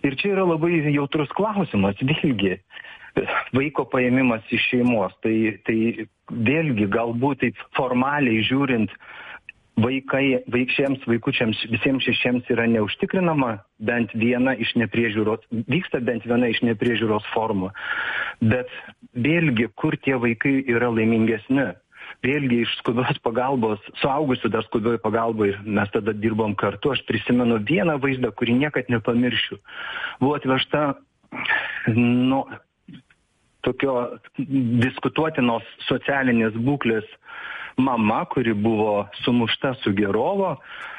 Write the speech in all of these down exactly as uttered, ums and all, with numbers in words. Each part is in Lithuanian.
Ir čia yra labai jautrus klausimas, vėlgi, vaiko paėmimas iš šeimos. Tai, tai vėlgi galbūt taip formaliai žiūrint, vaikai, vaikščiams, vaikučiams, visiems šešiems yra neužtikrinama bent viena iš nepriežiūros, vyksta bent viena iš nepriežiūros formų. Bet vėlgi, kur tie vaikai yra laimingesni? Vėlgi iš skubios pagalbos, suaugusių dar skubioje pagalboje, mes tada dirbom kartu, aš prisimenu vieną vaizdą, kurį niekad nepamiršiu. Buvo atvežta, nu, tokio diskutuotinos socialinės būklės mama, kuri buvo sumušta su gerovo.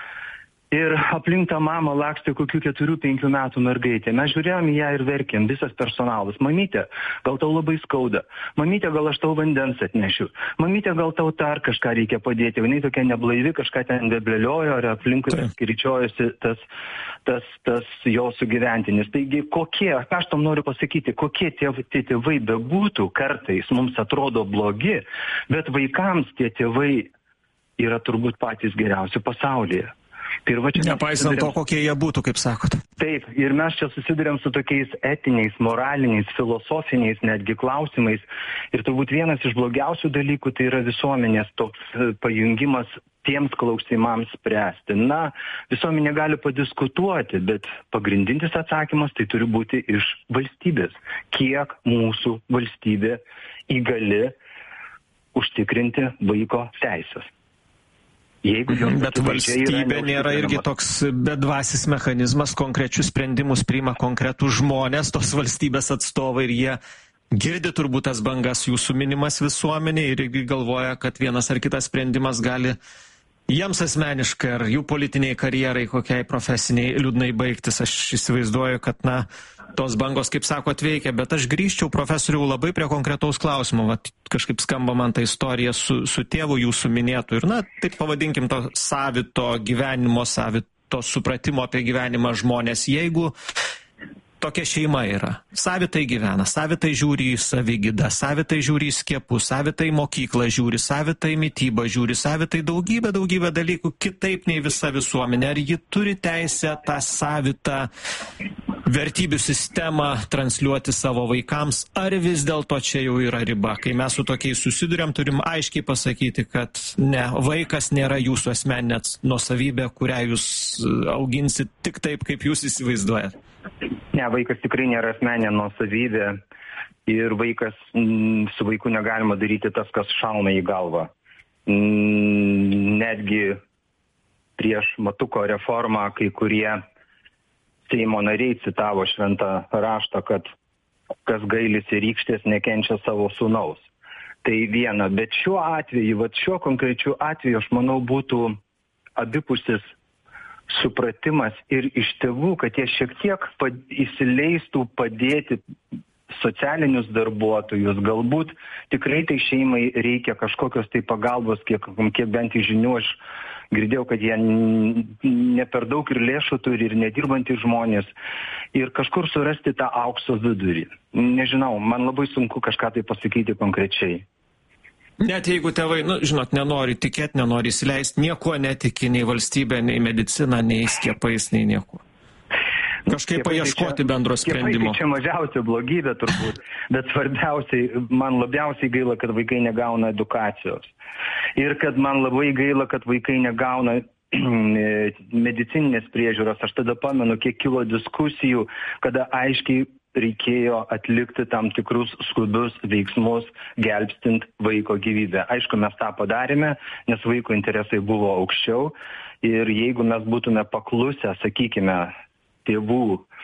Ir aplink tą mamą lakstė kokių keturių, penkių metų mergaitė. Mes žiūrėjom į ją ir verkėm, visas personalas. Mamytė, gal tau labai skauda. Mamytė, gal aš tau vandens atnešiu. Mamytė, gal tau dar kažką reikia padėti. Jinai tokia neblaivi, kažką ten debleliojo, ar aplinkui skiričiojosi tas, tas, tas jo sugyventinis. Taigi, kokie, aš tam noriu pasakyti, kokie tie, tie tėvai bebūtų, kartais mums atrodo blogi, bet vaikams tie tėvai yra turbūt patys geriausi pasaulyje. Nepaisant to, kokie jie būtų, kaip sakot. Taip, ir mes čia susidurėm su tokiais etiniais, moraliniais, filosofiniais netgi klausimais. Ir turbūt vienas iš blogiausių dalykų tai yra visuomenės toks pajungimas tiems klausimams spręsti. Na, visuomenė gali padiskutuoti, bet pagrindinis atsakymas tai turi būti iš valstybės. Kiek mūsų valstybė įgali užtikrinti vaiko teisės. Jeigu bet valstybė nėra irgi toks bedvasis mechanizmas, konkrečius sprendimus priima konkretus žmonės, tos valstybės atstovai, ir jie girdi turbūt tas bangas jūsų minimas visuomenė ir galvoja, kad vienas ar kitas sprendimas gali jiems asmeniškai ar jų politiniai karjerai, kokiai profesiniai liūdnai baigtis. Aš įsivaizduoju, kad, na, tos bangos, kaip sakot, veikia, bet aš grįžčiau, profesoriau, labai prie konkretaus klausimo. Vat kažkaip skamba man ta istorija su, su tėvu jūsų minėtų ir, na, taip pavadinkim to savito gyvenimo, savito supratimo apie gyvenimą žmonės. Jeigu tokia šeima yra, savitai gyvena, savitai žiūri į savigydą, savitai žiūri į skiepus, savitai mokyklą žiūri, savitai mitybą žiūri, savitai daugybę, daugybę dalykų kitaip nei visa visuomenė. Ar ji turi teisę tą savitą vertybių sistemą transliuoti savo vaikams, ar vis dėlto čia jau yra riba? Kai mes su tokiais susiduriam, turim aiškiai pasakyti, kad ne, vaikas nėra jūsų asmeninė nuosavybė, kurią jūs auginsit tik taip, kaip jūs įsivaizduojat. Ne, vaikas tikrai nėra asmeninė nuosavybė ir vaikas, m, su vaiku negalima daryti tas, kas šauna į galvą. M, netgi prieš Matuko reformą kai kurie Seimo nariai citavo šventą raštą, kad kas gailisi rykštės nekenčia savo sūnaus. Tai viena, bet šiuo atveju, vat šiuo konkrečiu atveju, aš manau, būtų abipusis supratimas ir iš tėvų, kad jie šiek tiek pad, įsileistų padėti socialinius darbuotojus. Galbūt tikrai tai šeimai reikia kažkokios tai pagalbos, kiek, kiek bent iš žinių aš girdėjau, kad jie ne per daug ir lėšų turi, ir nedirbantys žmonės. Ir kažkur surasti tą aukso vidurį. Nežinau, man labai sunku kažką tai pasakyti konkrečiai. Net jeigu tėvai, nu, žinot, nenori tikėti, nenori įsileisti, nieko netiki, nei valstybė, nei medicina, nei skiepais, nei nieko. Kažkaip paieškoti bendro sprendimo. Tai čia mažiausia blogybė turbūt, bet svarbiausiai, man labiausiai gaila, kad vaikai negauna edukacijos. Ir kad man labai gaila, kad vaikai negauna medicininės priežiūros. Aš tada pamenu, kiek kilo diskusijų, kada aiškiai reikėjo atlikti tam tikrus skubius veiksmus, gelbstint vaiko gyvybę. Aišku, mes tą padarėme, nes vaiko interesai buvo aukščiau. Ir jeigu mes būtume paklusę, sakykime, tėvų,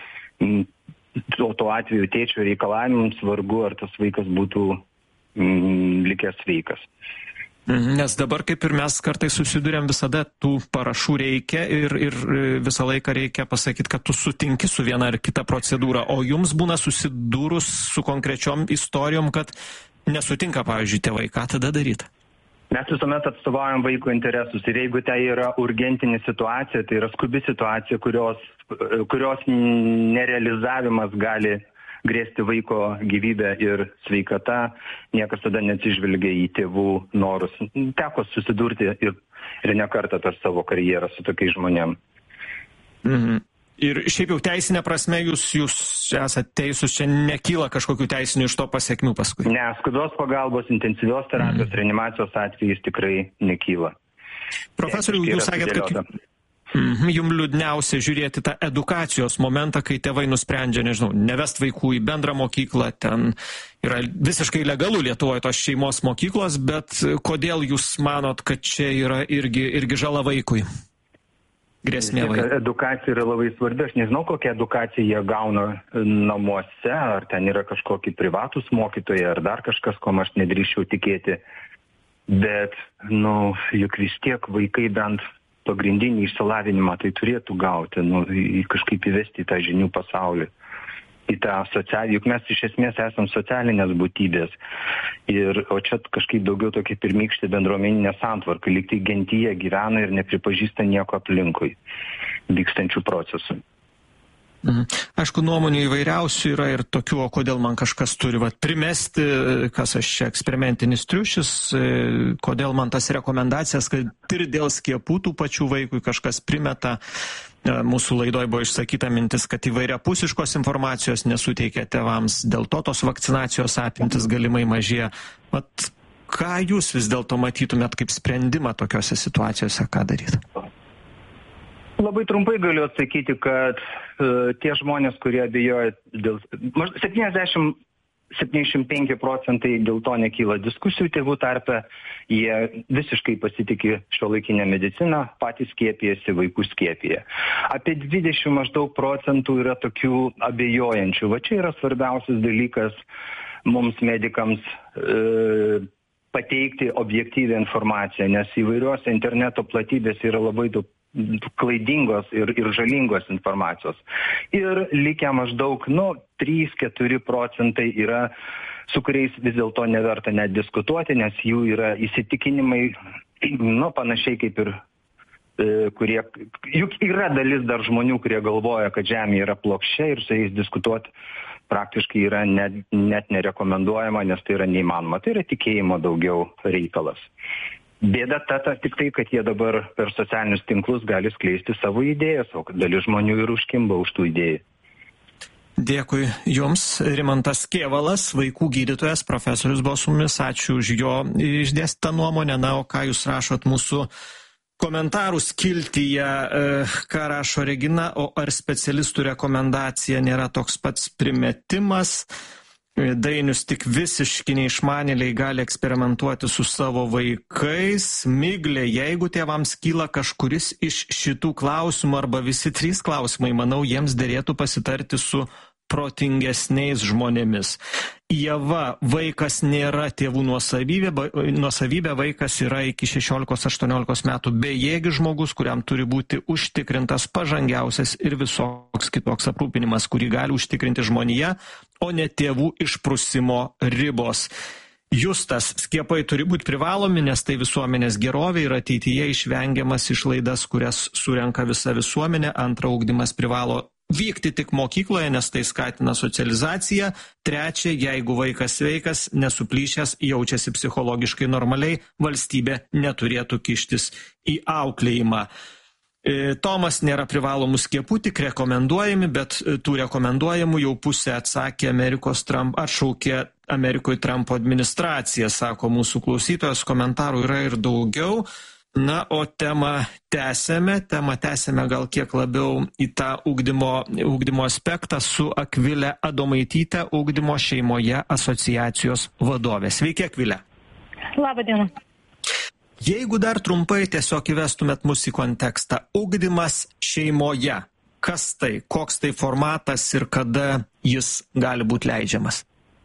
o tuo atveju tėčio reikalavimams, vargu ar tas vaikas būtų mm, likęs sveikas. Nes dabar, kaip ir mes kartais susidurėm, visada tų parašų reikia ir, ir visą laiką reikia pasakyti, kad tu sutinki su viena ar kita procedūra, o jums būna susidūrus su konkrečiom istorijom, kad nesutinka, pavyzdžiui, tėvai, ką tada daryti? Mes visuomet atstovaujam vaiko interesus ir jeigu tai yra urgentinė situacija, tai yra skubi situacija, kurios, kurios nerealizavimas gali grėsti vaiko gyvybę ir sveikata, niekas tada neatsižvelgia į tėvų norus. Teko susidurti ir, ir ne kartą per savo karjerą su tokiais žmonėm. Mhm. Ir šiaip jau teisinė prasme jūs, jūs esate teisūs, čia nekyla kažkokių teisinių iš to pasiekmių paskui. Ne, skubios pagalbos, intensyvios terapijos, mm. reanimacijos atvejais tikrai nekyla. Profesoriau, jūs sakėt, kad mm, jums liūdniausia žiūrėti tą edukacijos momentą, kai tėvai nusprendžia, nežinau, nevest vaikų į bendrą mokyklą, ten yra visiškai legalu Lietuvoje tos šeimos mokyklos, bet kodėl jūs manot, kad čia yra irgi, irgi žala vaikui? Grėsmė vaikui. Edukacija yra labai svarbi. Aš nežinau, kokią edukaciją jie gauna namuose, ar ten yra kažkokie privatus mokytojai, ar dar kažkas, ko aš nedrįščiau tikėti. Bet, nu, juk vis tiek vaikai bent pagrindinį išsilavinimą tai turėtų gauti, nu, kažkaip įvesti į tą žinių pasaulį. Į tą socialinį, juk mes iš esmės esam socialinės būtybės. Ir, o čia kažkaip daugiau tokia pirmykštė bendruomeninė santvarka, lyg tai gentyje gyvena ir nepripažįsta nieko aplinkui vykstančių procesų. Mhm. Aišku, nuomonių įvairiausių yra ir tokių, o kodėl man kažkas turi vat, primesti, kas aš čia eksperimentinis triušis, kodėl man tas rekomendacijas, kad ir dėl skiepų tų pačių vaikui kažkas primeta. Mūsų laidoje buvo išsakyta mintis, kad įvairiapusiškos informacijos nesuteikia tėvams, dėl to tos vakcinacijos apimtis galimai mažėja. Vat, ką jūs vis dėlto matytumėt kaip sprendimą tokiose situacijose, ką daryti? Labai trumpai galiu atsakyti, kad uh, tie žmonės, kurie abejoja dėl septyniasdešimt septyniasdešimt penki procentai dėl to nekyla diskusijų tėvų tarpe, jie visiškai pasitikė šiuolaikinę mediciną, patys skiepijasi, vaikų skiepija. Apie dvidešimt maždaug procentų yra tokių abejojančių. Va čia yra svarbiausias dalykas mums medikams e, pateikti objektyvią informaciją, nes įvairiuose interneto platybėse yra labai daug klaidingos ir, ir žalingos informacijos. Ir likę maždaug, nu, trys keturi procentai yra, su kuriais vis dėlto neverta net diskutuoti, nes jų yra įsitikinimai, nu, panašiai kaip ir, e, kurie, juk yra dalis dar žmonių, kurie galvoja, kad Žemė yra plokščia ir su jais diskutuoti praktiškai yra net, net nerekomenduojama, nes tai yra neįmanoma. Tai yra tikėjimo daugiau reikalas. Bėda ta, ta tik tai, kad jie dabar per socialinius tinklus gali skleisti savo idėjas, o dalis žmonių ir užkimba už tų idėjų. Dėkui Jums, Rimantas Kėvalas, vaikų gydytojas, profesorius buvo su mumis, ačiū už jo išdėstą nuomonę. Na, o ką Jūs rašot mūsų komentarų skiltyje, ką rašo Regina, o ar specialistų rekomendacija nėra toks pats primetimas? Dainius, tik visiški neišmanėliai gali eksperimentuoti su savo vaikais. Miglė, jeigu tėvams kyla kažkuris iš šitų klausimų arba visi trys klausimai, manau, jiems derėtų pasitarti su protingesniais žmonėmis. Ieva, vaikas nėra tėvų nuosavybė, nuosavybė vaikas yra iki šešiolikos aštuoniolikos metų bejėgis žmogus, kuriam turi būti užtikrintas pažangiausias ir visoks kitoks aprūpinimas, kurį gali užtikrinti žmonija, o ne tėvų išprusimo ribos. Justas, skiepai turi būti privalomi, nes tai visuomenės gerovė ir ateityje išvengiamas išlaidas, kurias surenka visa visuomenė. Antra, ugdymas privalo vykti tik mokykloje, nes tai skatina socializaciją. Trečia, jeigu vaikas sveikas, nesuplyšęs, jaučiasi psichologiškai normaliai, valstybė neturėtų kištis į auklėjimą. Tomas, nėra privalomų skiepų, tik rekomenduojami, bet tų rekomenduojamų jau pusė atsakė Amerikos Trump, atšaukė Amerikoje Trumpo administracija, sako mūsų klausytojas, komentarų yra ir daugiau. Na, o temą tęsėme, temą tęsėme gal kiek labiau į tą ugdymo, ugdymo aspektą su Akvilė Adomaitytė, ugdymo šeimoje asociacijos vadovė. Sveiki, Akvilė. Labą dieną. Jeigu dar trumpai tiesiog įvestumėt mus į kontekstą, ugdymas šeimoje, kas tai, koks tai formatas ir kada jis gali būti leidžiamas?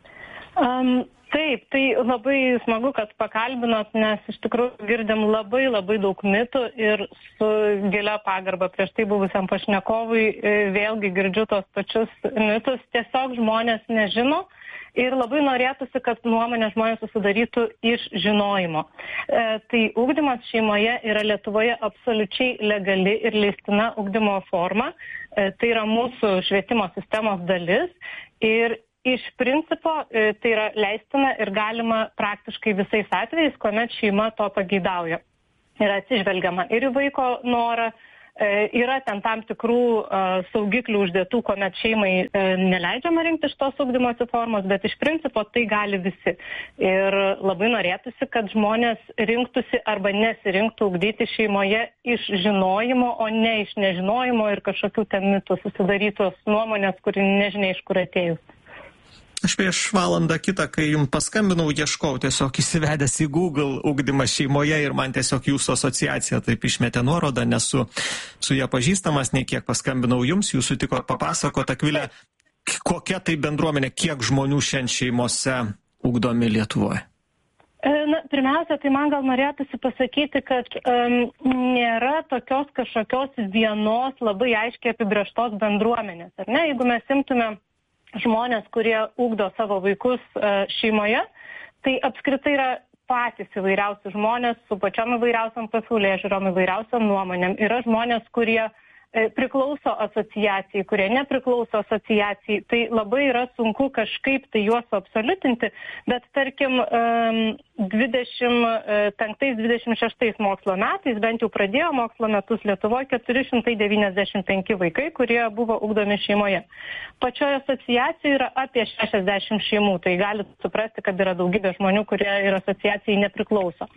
Um, taip, tai labai smagu, kad pakalbinot, nes iš tikrųjų girdim labai labai daug mitų ir su gilia pagarba prieš tai buvusiam pašnekovui vėlgi girdžiu tos pačius mitus, tiesiog žmonės nežino. Ir labai norėtųsi, kad nuomonę žmonės susidarytų iš žinojimo. E, tai ugdymas šeimoje yra Lietuvoje absoliučiai legali ir leistina ugdymo forma. E, tai yra mūsų švietimo sistemos dalis. Ir iš principo e, tai yra leistina ir galima praktiškai visais atvejais, kuomet šeima to pageidauja. Yra atsižvelgiama ir į vaiko norą, Yra ten tam tikrų saugiklių uždėtų, kuomet šeimai neleidžiama rinkti šitos ugdymosi formos, bet iš principo tai gali visi. Ir labai norėtųsi, kad žmonės rinktųsi arba nesirinktų ugdyti šeimoje iš žinojimo, o ne iš nežinojimo ir kažkokių ten mitų susidarytos nuomonės, kuri nežinia iš kur atėjus. Aš prieš valandą kitą, kai jums paskambinau, ieškau tiesiog įsivedęs į Google ugdymas šeimoje ir man tiesiog jūsų asociacija taip išmetė nuorodą, nesu su ją pažįstamas, nei kiek paskambinau jums, jūs sutiko papasakot, Akvilė, kokia tai bendruomenė, kiek žmonių šiandien šeimose ugdomi Lietuvoje? Na, pirmiausia, tai man gal norėtųsi pasakyti, kad um, nėra tokios kažkokios vienos labai aiškiai apibrėžtos bendruomenės, ar ne? Jeigu mes imtume žmonės, kurie ugdo savo vaikus uh, šeimoje, tai apskritai yra patys įvairiausi žmonės su pačiom įvairiausiam pasaulėžiūrom, įvairiausiam nuomonėm. Yra žmonės, kurie e, priklauso asociacijai, kurie nepriklauso asociacijai. Tai labai yra sunku kažkaip tai juos absoliutinti, bet tarkim dvidešimt penktais dvidešimt šeštais mokslo metais, bent jau pradėjo mokslo metus Lietuvoje keturi šimtai devyniasdešimt penki vaikai, kurie buvo ugdomi šeimoje. Pačioje asociacijoje yra apie šešiasdešimt šeimų, tai galite suprasti, kad yra daugybė žmonių, kurie ir asociacijai nepriklauso.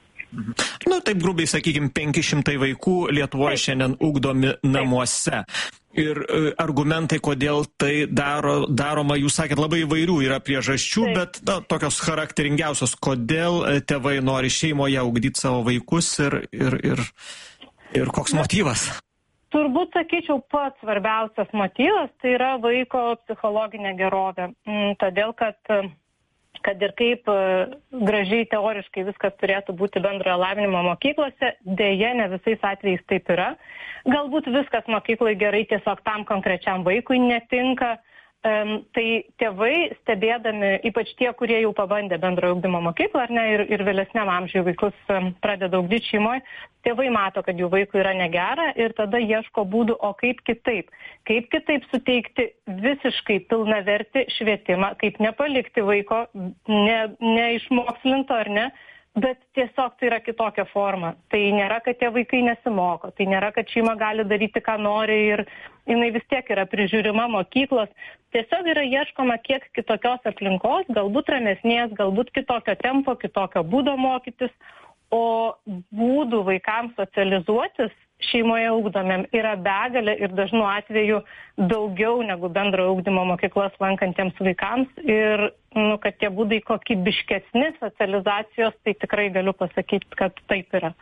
Nu, taip grubiai, sakykime, penki šimtai vaikų Lietuvoje šiandien ugdomi namuose. Ir argumentai, kodėl tai daro, daroma, jūs sakėt, labai įvairių yra priežasčių, taip, bet na, tokios charakteringiausios, kodėl tėvai nori šeimoje ugdyti savo vaikus ir, ir, ir, ir koks motyvas? Turbūt, sakyčiau, pats svarbiausias motyvas tai yra vaiko psichologinė gerovė. Todėl, kad kad ir kaip gražiai teoriškai viskas turėtų būti bendrojo lavinimo mokyklose, dėja ne visais atvejais taip yra. Galbūt viskas mokykloje gerai, tiesiog tam konkrečiam vaikui netinka. Um, tai tėvai, stebėdami, ypač tie, kurie jau pabandė bendrojo ugdymo mokyklą, ar ne, ir, ir vėlesniam amžiui vaikus um, pradeda ugdyti šeimoje, tėvai mato, kad jų vaikui yra negera ir tada ieško būdų, o kaip kitaip. Kaip kitaip suteikti visiškai pilnavertį švietimą, kaip nepalikti vaiko ne, neišmokslinto ar ne, bet tiesiog tai yra kitokia forma. Tai nėra, kad tie vaikai nesimoko, tai nėra, kad šeima gali daryti, ką nori ir jinai vis tiek yra prižiūrima mokyklos. Tiesiog yra ieškoma kiek kitokios aplinkos, galbūt ramesnės, galbūt kitokio tempo, kitokio būdo mokytis, o būdų vaikams socializuotis šeimoje ugdomėm yra begalė ir dažnu atveju daugiau negu bendrojo ugdymo mokyklas lankantiems vaikams ir nu, kad tie būdai kokybiškesni socializacijos, tai tikrai galiu pasakyti, kad taip yra.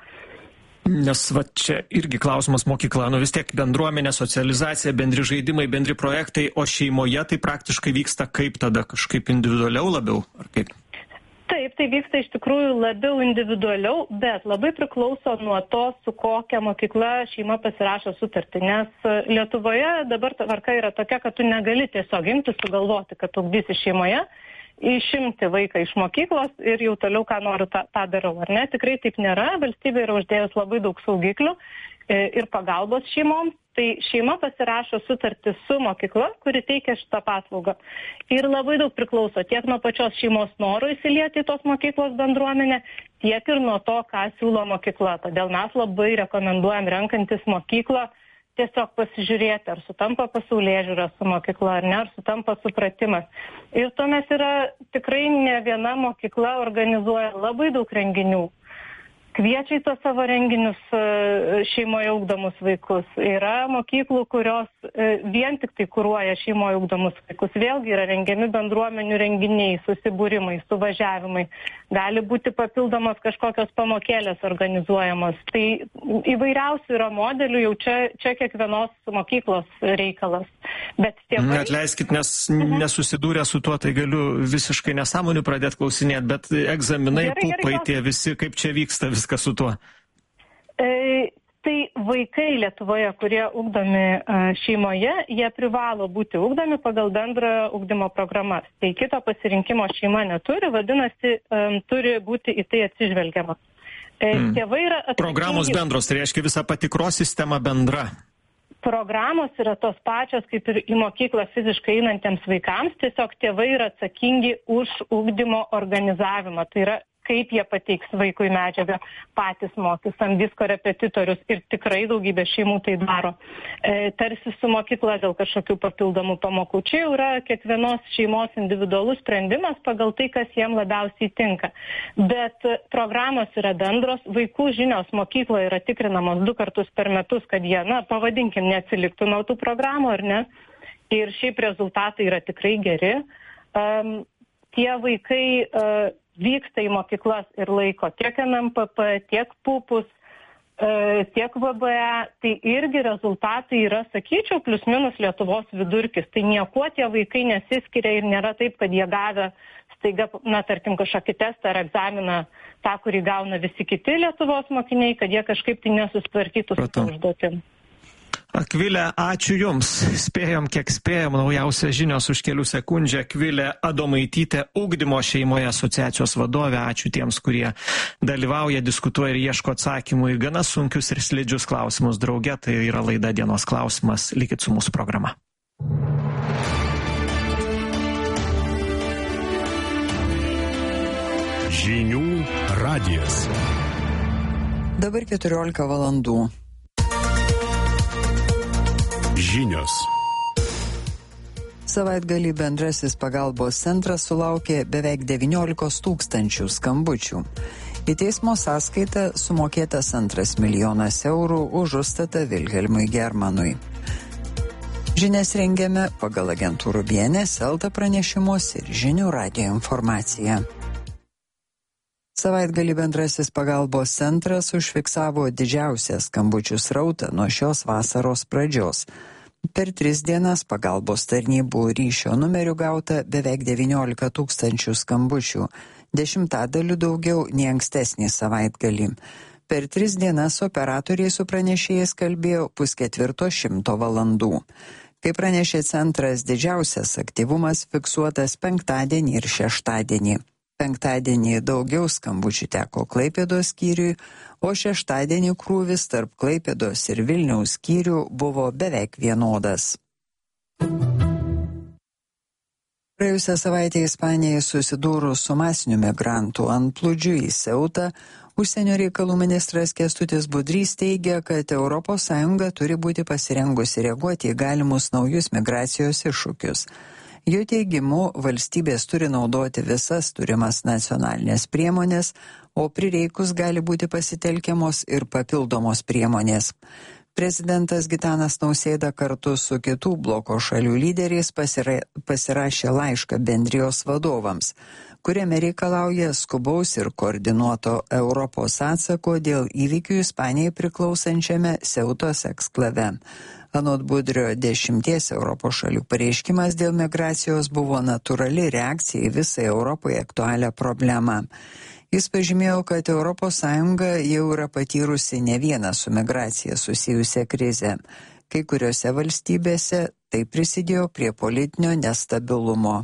Nes va čia irgi klausimas mokykla, nu vis tiek bendruomenė, socializacija, bendri žaidimai, bendri projektai, o šeimoje tai praktiškai vyksta kaip tada, kažkaip individualiau labiau, ar kaip? Taip, tai vyksta iš tikrųjų labiau individualiau, bet labai priklauso nuo to, su kokia mokykla šeima pasirašo sutartį. Nes Lietuvoje dabar tvarka yra tokia, kad tu negali tiesiog imti, sugalvoti, kad ugdysi šeimoje, išimti vaiką iš mokyklos ir jau toliau, ką noriu, tą, tą darau. Ar ne? Tikrai taip nėra. Valstybė yra uždėjus labai daug saugiklių ir pagalbos šeimoms. Tai šeima pasirašo sutartį su mokykla, kuri teikia šitą paslaugą. Ir labai daug priklauso tiek nuo pačios šeimos noro įsilieti į tos mokyklos bendruomenę, tiek ir nuo to, ką siūlo mokykla. Todėl mes labai rekomenduojam renkantis mokyklą tiesiog pasižiūrėti, ar sutampa pasaulėžiūra su mokykla, ar ne, ar sutampa supratimas. Ir tuomet yra tikrai ne viena mokykla organizuoja labai daug renginių. Kviečia į tos savo renginius šeimoje ugdomus vaikus. Yra mokyklų, kurios vien tik tai kuruoja šeimoje ugdomus vaikus. Vėlgi yra rengiami bendruomenių renginiai, susibūrimai, suvažiavimai. Gali būti papildomos kažkokios pamokėlės organizuojamos. Tai įvairiausių yra modelių, jau čia, čia kiekvienos mokyklos reikalas. Bet tėvai... Atleiskit, nes nesusidūrę su tuo, tai galiu visiškai nesąmonių pradėti klausinėti, bet egzaminai, gerai, pupai gerai, tie visi, kaip čia vyksta viskas su tuo? E, tai vaikai Lietuvoje, kurie ugdomi šeimoje, jie privalo būti ugdomi pagal bendrą ugdymo programas. Tai kito pasirinkimo šeima neturi, vadinasi, um, turi būti į tai atsižvelgiama. E, mm. Tėvai yra atsakingi... Programos bendros, tai reiškia visa patikros sistema bendra. Programos yra tos pačios, kaip ir į mokyklą fiziškai einantiems vaikams, tiesiog tėvai yra atsakingi už ugdymo organizavimą. Tai yra, kaip jie pateiks vaikui medžiagą, patys mokys, samdys korepetitorius ir tikrai daugybė šeimų tai daro. E, tarsi su mokykla dėl kažkokių papildomų pamokų. Čia jau yra kiekvienos šeimos individualus sprendimas pagal tai, kas jiem labiausiai tinka. Bet programos yra bendros, vaikų žinios mokykloje yra tikrinamos du kartus per metus, kad jie, na, pavadinkim, neatsiliktų nuo tų programų, ar ne? Ir šiaip rezultatai yra tikrai geri. Um, tie vaikai uh, vyksta į mokyklas ir laiko tiek M M P P, tiek pupus, uh, tiek V B E, tai irgi rezultatai yra, sakyčiau, plius minus Lietuvos vidurkis. Tai niekuo tie vaikai nesiskiria ir nėra taip, kad jie gavę staiga, na, tarkim, kažkokį testą ar egzaminą, tą, kurį gauna visi kiti Lietuvos mokiniai, kad jie kažkaip tai nesusitvarkytų su tą užduotim. Akvilė, ačiū Jums. Spėjom, kiek spėjom. Naujausia žinios už kelių sekundžių. Akvilė Adomaitytė, Ugdymo šeimoje asociacijos vadovė. Ačiū tiems, kurie dalyvauja, diskutuoja ir ieško atsakymų į gana sunkius ir slidžius klausimus drauge. Tai yra laida Dienos klausimas. Likit su mūsų programa. Žinių radijas. Dabar keturiolika valandų. Žinios. Savaitgalį bendrasis pagalbos centras sulaukė beveik devyniolikos tūkstančių skambučių. Į teismo sąskaitą sumokėtas antras milijonas eurų už užstatą Vilhelmui Germanui. Žinias rengiame pagal agentūrų B N S, Elta pranešimus ir Žinių radijo informaciją. Savaitgalį bendrasis pagalbos centras užfiksavo didžiausią skambučių srautą nuo šios vasaros pradžios. Per tris dienas pagalbos tarnybų ryšio numerių gauta beveik devyniolika tūkstančių skambučių, dešimtadaliu daugiau nei ankstesnį savaitgalį. Per tris dienas operatoriai su pranešėjais kalbėjo pusketvirto šimto valandų. Kaip pranešė centras, didžiausias aktyvumas fiksuotas penktadienį ir šeštadienį. Penktadienį daugiau skambučių teko Klaipėdos skyriui, o šeštadienį krūvis tarp Klaipėdos ir Vilniaus skyrių buvo beveik vienodas. Praėjusią savaitę Ispanijai susidūrus su masiniu migrantų antplūdžiu į Ceutą, užsienio reikalų ministras Kęstutis Budrys teigia, kad Europos Sąjunga turi būti pasirengusi reaguoti į galimus naujus migracijos iššūkius. Jo teigimu, valstybės turi naudoti visas turimas nacionalinės priemonės, o prireikus gali būti pasitelkiamos ir papildomos priemonės. Prezidentas Gitanas Nausėda kartu su kitų bloko šalių lyderiais pasira, pasirašė laišką bendrijos vadovams, kuriame reikalauja skubaus ir koordinuoto Europos atsako dėl įvykių Ispanijai priklausančiame Ceutos eksklave. Anot Budrio, dešimties Europos šalių pareiškimas dėl migracijos buvo natūrali reakcija į visai Europai aktualią problemą. Jis pažymėjo, kad Europos Sąjunga jau yra patyrusi ne vieną su migracija susijusią krizę. Kai kuriuose valstybėse tai prisidėjo prie politinio nestabilumo.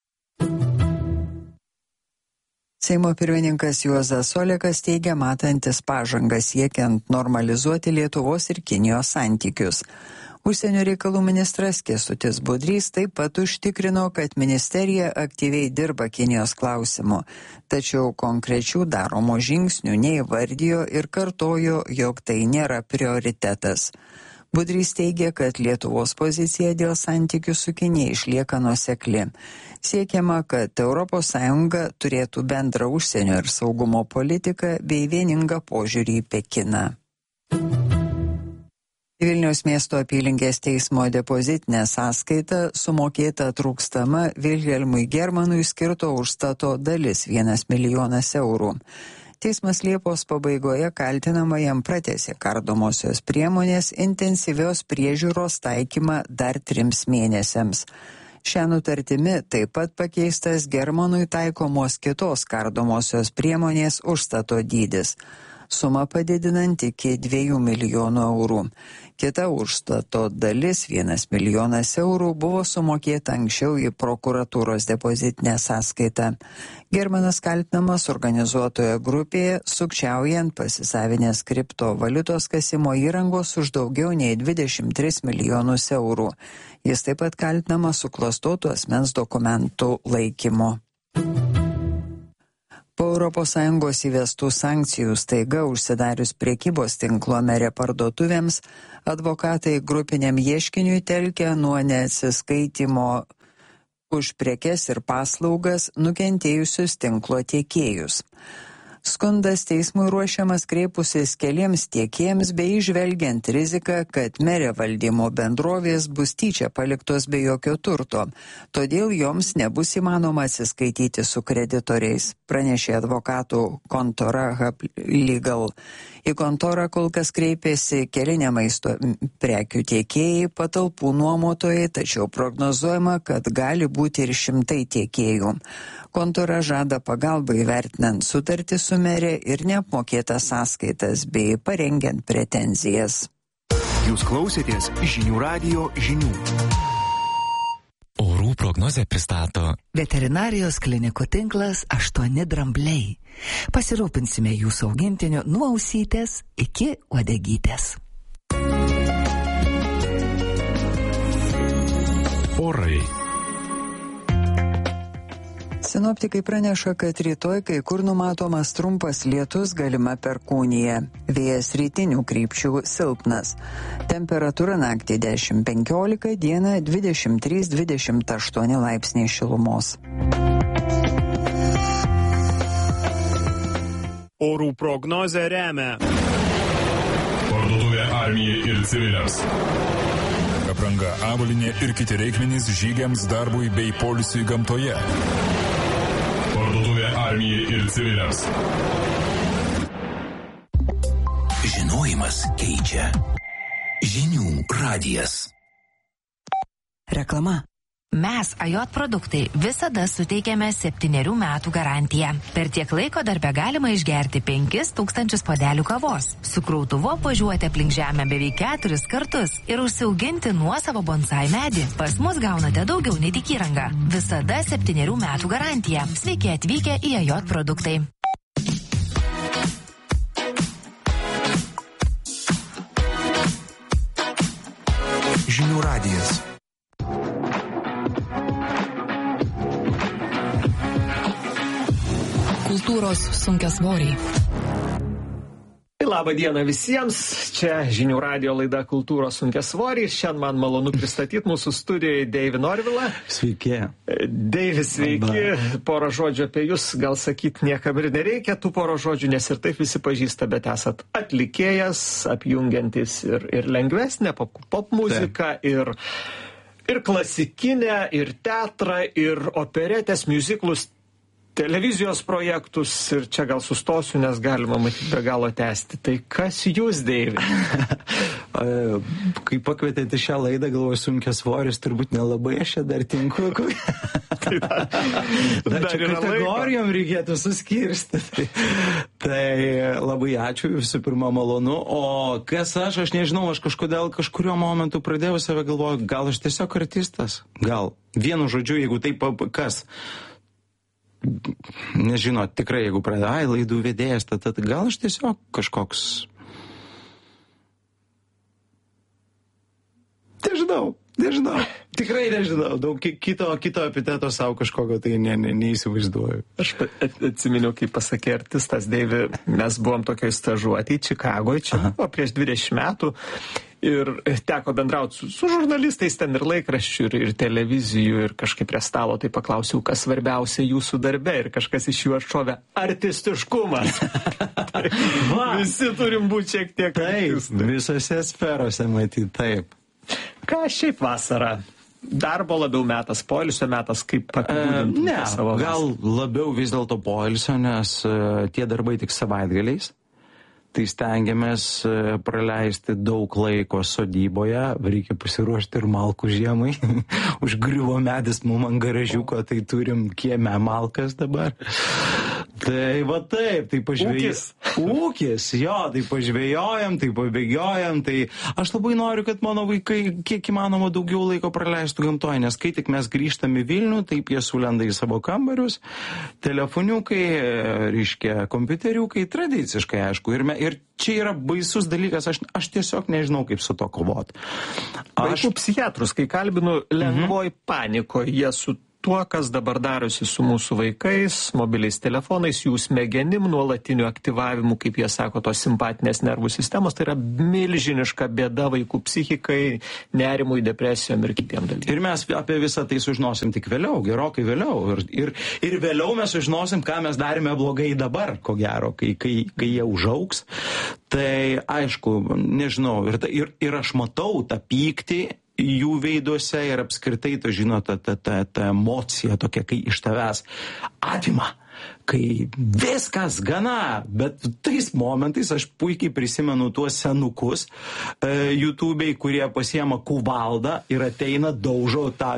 Seimo pirmininkas Juozas Olekas teigia matantis pažangą siekiant normalizuoti Lietuvos ir Kinijos santykius. Užsienio reikalų ministras Kęstutis Budrys taip pat užtikrino, kad ministerija aktyviai dirba Kinijos klausimu, tačiau konkrečių daromų žingsnių neįvardijo ir kartojo, jog tai nėra prioritetas. Budrys teigia, kad Lietuvos pozicija dėl santykių su Kinija išlieka nuosekli. Siekiama, kad Europos Sąjunga turėtų bendrą užsienio ir saugumo politiką bei vieningą požiūrį į Pekiną. Vilniaus miesto apylinkės teismo depozitinė sąskaita sumokėta trūkstama Vilhelmui Germanui skirto užstato dalis vienas milijonas eurų. Teismas Liepos pabaigoje kaltinamajam pratęsė kardomosios priemonės intensyvios priežiūros taikymą dar trims mėnesiams. Šią nutartimi taip pat pakeistas Germanui taikomos kitos kardomosios priemonės užstato dydis. Suma padidinant iki dviejų milijonų eurų. Kita užstato dalis, vienas milijonas eurų, buvo sumokėta anksčiau į prokuratūros depozitinę sąskaitą. Germanas kaltinamas organizuotoje grupėje, sukčiaujant pasisavinęs kriptovaliutos kasimo įrangos už daugiau nei dvidešimt tris milijonus eurų. Jis taip pat kaltinamas suklastotų asmens dokumentų laikymu. Po Europos Sąjungos įvestų sankcijų staiga užsidarius prekybos tinklo Merė parduotuvėms, advokatai grupiniam ieškiniui telkia nuo neatsiskaitimo už prekes ir paslaugas nukentėjusius tinklo tiekėjus. Skundas teismui ruošiamas kreipusis keliems tiekėjams bei įžvelgiant riziką, kad Merė valdymo bendrovės bus tyčia paliktos be jokio turto, todėl joms nebus įmanoma atsiskaityti su kreditoriais, pranešė advokatų kontora Hub Legal. Į kontorą kol kas kreipėsi keli maisto prekių tiekėjai, patalpų nuomotojai, tačiau prognozuojama, kad gali būti ir šimtai tiekėjų. Kontora žada pagalbą įvertinant sutartį su Merė ir neapmokėtas sąskaitas bei parengiant pretenzijas. Jūs klausėtės žinių radijo žinių. Orų prognozę pristato veterinarijos klinikų tinklas aštuoni drambliai. Pasirūpinsime jūsų augintiniu nuo ausytės iki uodegytės. Orai. Sinoptikai praneša, kad rytoj kai kur numatomas trumpas lietus, galima perkūnija. Vėjas rytinių krypčių silpnas. Temperatūra naktį dešimt penkiolika, dieną dvidešimt trys dvidešimt aštuoni laipsniai šilumos. Orų prognozę remia Parduotuvė Armijai ir civiliams. Apranga, avalynė ir kiti reikmenys žygiams, darbui bei poilsiui gamtoje. Parduotuvė Armijai ir civiliams. Žinojimas keičia. Žinių radijas. Reklama. Mes, A J produktai, visada suteikiame septynerių metų garantiją. Per tiek laiko darbe galima išgerti penkis tūkstančius puodelių kavos, su krautuvu važiuoti aplink žemę beveik keturis kartus ir užsiauginti nuosavo bonsai medį. Pas mus gaunate daugiau nei tik įrangą. Visada septynerių metų garantija. Sveiki atvykę į A J produktai. Žinių radijas. Kultūros sunkiasvoriai. Labą dieną visiems, čia Žinių radijo laida Kultūros sunkiasvoriai. Šiandien man malonu pristatyti mūsų studijoje Deivį Norvilą. Sveiki. Deivis, sveiki. Porą žodžių apie jūs, gal sakyti niekam ir nereikia tų porą žodžių, nes ir taip visi pažįsta, bet esat atlikėjas, apjungiantis ir, ir lengvesnę pop, pop muziką, ir, ir klasikinę, ir teatrą, ir operetės, miuziklus, televizijos projektus, ir čia gal sustosiu, nes galima matyti be galo tęsti. Tai kas jūs, Deivi? Kai pakvietėte šią laidą, galvoju, sunkiasvoris, turbūt nelabai aš čia dar tinku. Tai dar, dar čia kategorijom laiko reikėtų suskirstyti. Tai labai ačiū, visų pirma malonu. O kas aš, aš nežinau, aš kažkodėl kažkurio momentu pradėjau save galvoju, gal aš tiesiog artistas? Gal. Vienu žodžiu, jeigu taip, kas? Nežinau, tikrai, jeigu pradeda, ai, laidų vedėjas, tad, tad gal aš tiesiog kažkoks... Nežinau, nežinau, tikrai nežinau, daug kito, kito epiteto savo kažkokio tai ne, ne, neįsivaizduoju. Aš atsiminiau, kaip pasakė artistas Deivi, mes buvom tokioj stažuotėj Čikagoje, čia buvo prieš dvidešimt metų. Ir teko bendrauti su, su žurnalistais ten ir laikraščių, ir, ir televizijų, ir kažkaip prie stalo tai paklausiau, kas svarbiausia jūsų darbe, ir kažkas iš jų atšovė artistiškumas. Tai, visi turim būti šiek tiek artistai. Taip, visose sferose matyti, taip. Ką šiaip vasara? Darbo labiau metas, poilsio metas, kaip apibūdintum ne, savo vasarą? Gal labiau vis dėlto poilsio, nes uh, tie darbai tik savaitgaliais. Tai stengiamės praleisti daug laiko sodyboje, reikia pasiruošti ir malkų žiemai. Užgriuvo medis mum ant garažiuko, tai turim kieme malkas dabar. Tai va taip, tai pažvėjus. Ūkis, jo, tai pažvėjojam, tai pabėgiojam, tai aš labai noriu, kad mano vaikai kiek įmanoma daugiau laiko praleistų gamtoje, nes kai tik mes grįžtam į Vilnių, taip jie sulenda į savo kambarius, telefoniukai, reiškia, kompiuteriukai, tradiciškai, aišku, ir, me, ir čia yra baisus dalykas, aš, aš tiesiog nežinau, kaip su to kovoti. Aš... Vaikų psichiatrus, kai kalbinu lengvoj mhm. panikoje, jie su tuo, kas dabar darosi su mūsų vaikais, mobiliais telefonais, jų smegenim, nuolatiniu aktyvavimu, kaip jie sako, tos simpatinės nervų sistemos, tai yra milžiniška bėda vaikų psichikai, nerimui, depresijom ir kitiem dalykam. Ir mes apie visą tai sužinosim tik vėliau, gerokai vėliau. Ir, ir, ir vėliau mes sužinosim, ką mes darėme blogai dabar, ko gero, kai, kai, kai jie užaugs. Tai aišku, nežinau, ir, ir, ir aš matau tą pyktį jų veiduose ir apskritai, to žino, ta, ta, ta, ta emocija tokia, kai iš tavęs atima, kai viskas gana, bet tais momentais aš puikiai prisimenu tuos senukus e, YouTube'ai, kurie pasiema kuvaldą ir ateina, daužo tą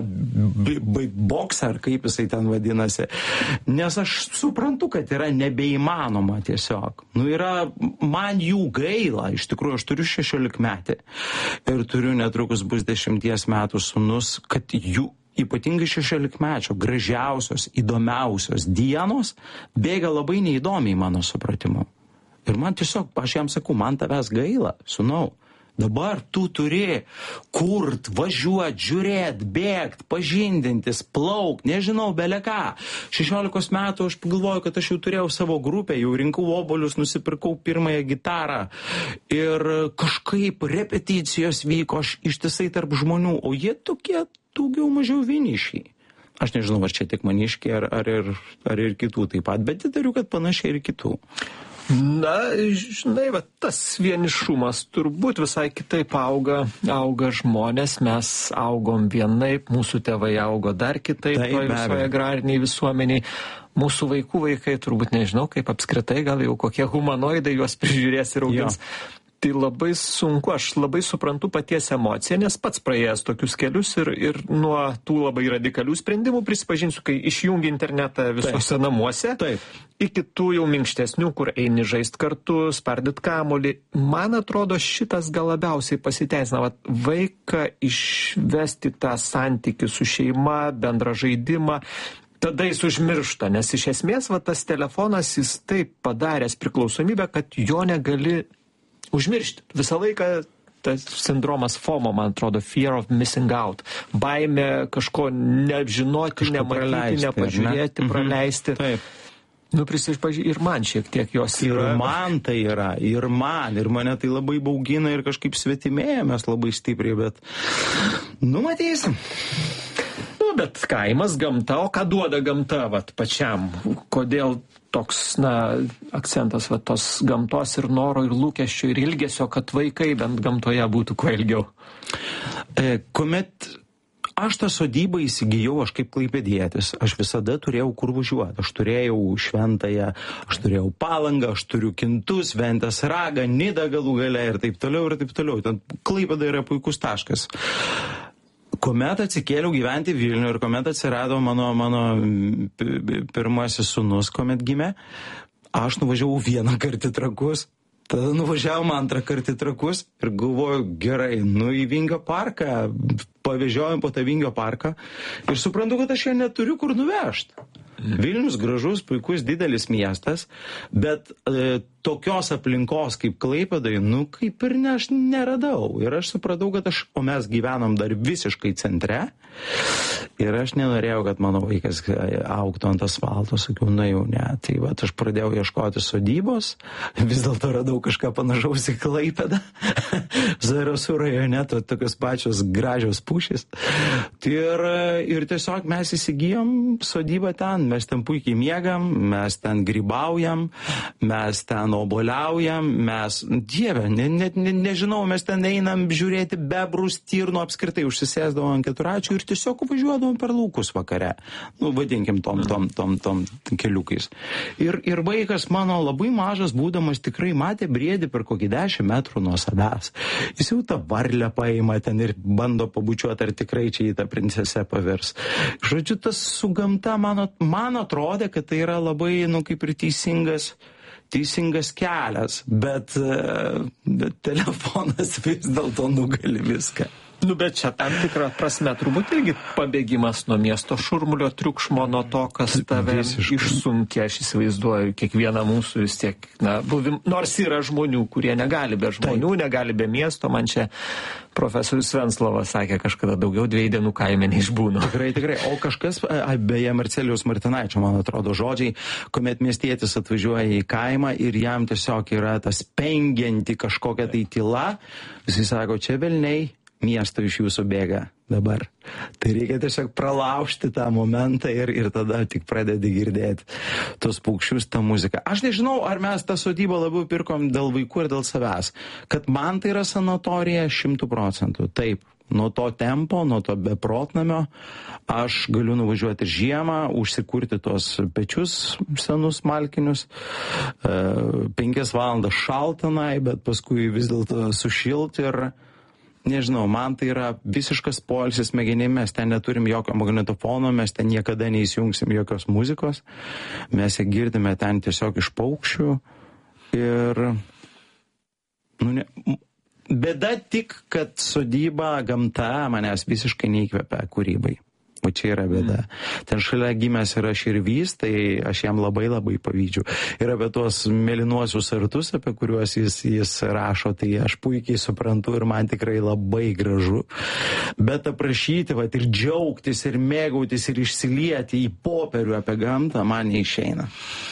boksą, ar kaip jisai ten vadinasi, nes aš suprantu, kad yra nebeįmanoma tiesiog. Nu yra, man jų gaila, iš tikrųjų, aš turiu šešiolikmetį ir turiu netrukus bus dešimties metų sūnus, kad jų ypatingai šešiolikmečio gražiausios, įdomiausios dienos bėga labai neįdomiai mano supratimu. Ir man tiesiog, aš jam sakau, man tavęs gaila, sūnau. Dabar tu turi kurt, važiuot, žiūrėt, bėgt, pažindintis, plaukt, nežinau, bele ką. šešiolikos metų aš pagalvoju, kad aš jau turėjau savo grupę, jau rinkau obuolius, nusipirkau pirmąją gitarą ir kažkaip repeticijos vyko, aš ištisai tarp žmonių, o jie tokie daugiau mažiau vienišiai. Aš nežinau, ar čia tik maniškiai, ar, ar, ir, ar ir kitų taip pat, bet įtariu, kad panašiai ir kitų. Na, žinai, va, tas vienišumas turbūt visai kitaip auga, auga žmonės, mes augom vienaip, mūsų tėvai augo dar kitaip, taip, toj visoje agrariniai visuomeniai. Mūsų vaikų vaikai turbūt nežinau, kaip apskritai, gal jau kokie humanoidai juos prižiūrės ir augins. Jo. Tai labai sunku, aš labai suprantu paties emociją, nes pats praėjęs tokius kelius ir, ir nuo tų labai radikalių sprendimų prisipažinsiu, kai išjungi internetą visose taip. Namuose, taip. Iki tų jau minkštesnių, kur eini žaist kartu, spardyt kamuolį. Man atrodo, šitas gal labiausiai pasiteisina, vat, vaiką išvesti tą santykį su šeima, bendrą žaidimą. Tada jis užmiršta, nes iš esmės va, tas telefonas jis taip padaręs priklausomybę, kad jo negali užmiršti. Visą laiką tas sindromas FOMO, man atrodo, fear of missing out. Baimė kažko nežinoti, kažko nematyti, nepažiūrėti, ne? Praleisti. Mhm. Taip. Nu, prisipažinti, ir man šiek tiek jos yra. Ir man tai yra, ir man, ir mane tai labai baugina ir kažkaip svetimėja mes labai stipriai, bet nu matysim. Nu, bet kaimas, gamta, o ką duoda gamta, vat, pačiam? Kodėl toks, na, akcentas, vat, tos gamtos ir noro, ir lūkesčio, ir ilgesio, kad vaikai bent gamtoje būtų kuo ilgiau? E, kuomet aš tą sodybą įsigijau, aš kaip klaipėdietis, aš visada turėjau kur važiuoti. Aš turėjau Šventąją, aš turėjau Palangą, aš turiu Kintus, Ventės Ragą, Nidą galų gale ir taip toliau, ir taip toliau. Ten Klaipėda yra puikus taškas. Kuomet atsikėliau gyventi Vilnių ir kuomet atsirado mano, mano pirmasis sūnus, kuomet gimė, aš nuvažiavau vieną kartą į Trakus, tada nuvažiavom antrą kartą į Trakus ir galvoju, gerai, nu į Vingio parką, pavežiojom po tą Vingio parką ir suprantu, kad aš ją neturiu kur nuvežti. Vilnius gražus, puikus, didelis miestas, bet e, tokios aplinkos kaip Klaipėdai, nu kaip ir ne, aš neradau. Ir aš supratau, kad aš, o mes gyvenom dar visiškai centre, ir aš nenorėjau, kad mano vaikas augtų ant asfalto, sakiau, na jau ne. Tai va, aš pradėjau ieškoti sodybos, vis dėlto radau kažką panašaus į Klaipėdą, Zarasų rajone, to, tokios pačios gražios pušys. Ir, ir tiesiog mes įsigijom sodybą ten, mes ten puikiai miegam, mes ten grybaujam, mes ten oboliaujam, mes, dieve, ne, ne, ne, nežinau, mes ten einam žiūrėti bebrų, stirnų, apskritai užsisėsdavom ant keturačių ir tiesiog važiuodavom per laukus vakare. Nu, vadinkim tom, tom, tom, tom keliukais. Ir, ir vaikas mano labai mažas būdamas tikrai matė briedį per kokį dešimt metrų nuo savęs. Jis jau tą varlę paima ten ir bando pabučiuoti, ar tikrai čia į tą princesę pavirs. Žodžiu, tas su gamta, mano, man atrodė, kad tai yra labai, nu, kaip ir teisingas teisingas kelias, bet, bet telefonas vis dėlto nugali viską. Nu, bet čia tam tikrą prasme turbūt irgi pabėgimas nuo miesto šurmulio, triukšmo, nuo to, kas tave išsunkia, aš įsivaizduoju, kiekvieną mūsų vis tiek, na, buvim, nors yra žmonių, kurie negali be žmonių, Taip. negali be miesto, man čia profesorius Venslovas sakė, kažkada daugiau dviejų dienų kaime neišbūna. Tikrai, tikrai, o kažkas, beje, Marcelijaus Martinaičio, man atrodo, žodžiai, kuomet miestietis atvažiuoja į kaimą ir jam tiesiog yra tas pengianti kažkokia tai tyla, visi sako, čia velniai, miesto iš jūsų bėga dabar. Tai reikia tiesiog pralaužti tą momentą ir, ir tada tik pradedi girdėti tos paukščius, tą muziką. Aš nežinau, ar mes tą sodybą labiau pirkom dėl vaikų ir dėl savęs. Kad man tai yra sanatorija šimtų procentų. Taip, nuo to tempo, nuo to beprotnamio aš galiu nuvažiuoti žiemą, užsikurti tos pečius senus malkinius, e, penkias valandas šaltanai, bet paskui vis dėlto sušilti ir nežinau, man tai yra visiškas poilsis smegenimis, mes ten neturim jokio magnetofono, mes ten niekada neįsijungsim jokios muzikos, mes ją girdime ten tiesiog iš paukščių ir nu, ne, bėda tik, kad sodyba, gamta manęs visiškai neįkvepia kūrybai. O čia yra bėda. Ten šalia gimęs yra Širvys, tai aš jam labai labai pavydžiu. Ir apie tuos mėlynuosius sartus, apie kuriuos jis, jis rašo, tai aš puikiai suprantu ir man tikrai labai gražu. Bet aprašyti, vat, ir džiaugtis, ir mėgautis, ir išsilieti į popierių apie gamtą, man neišeina.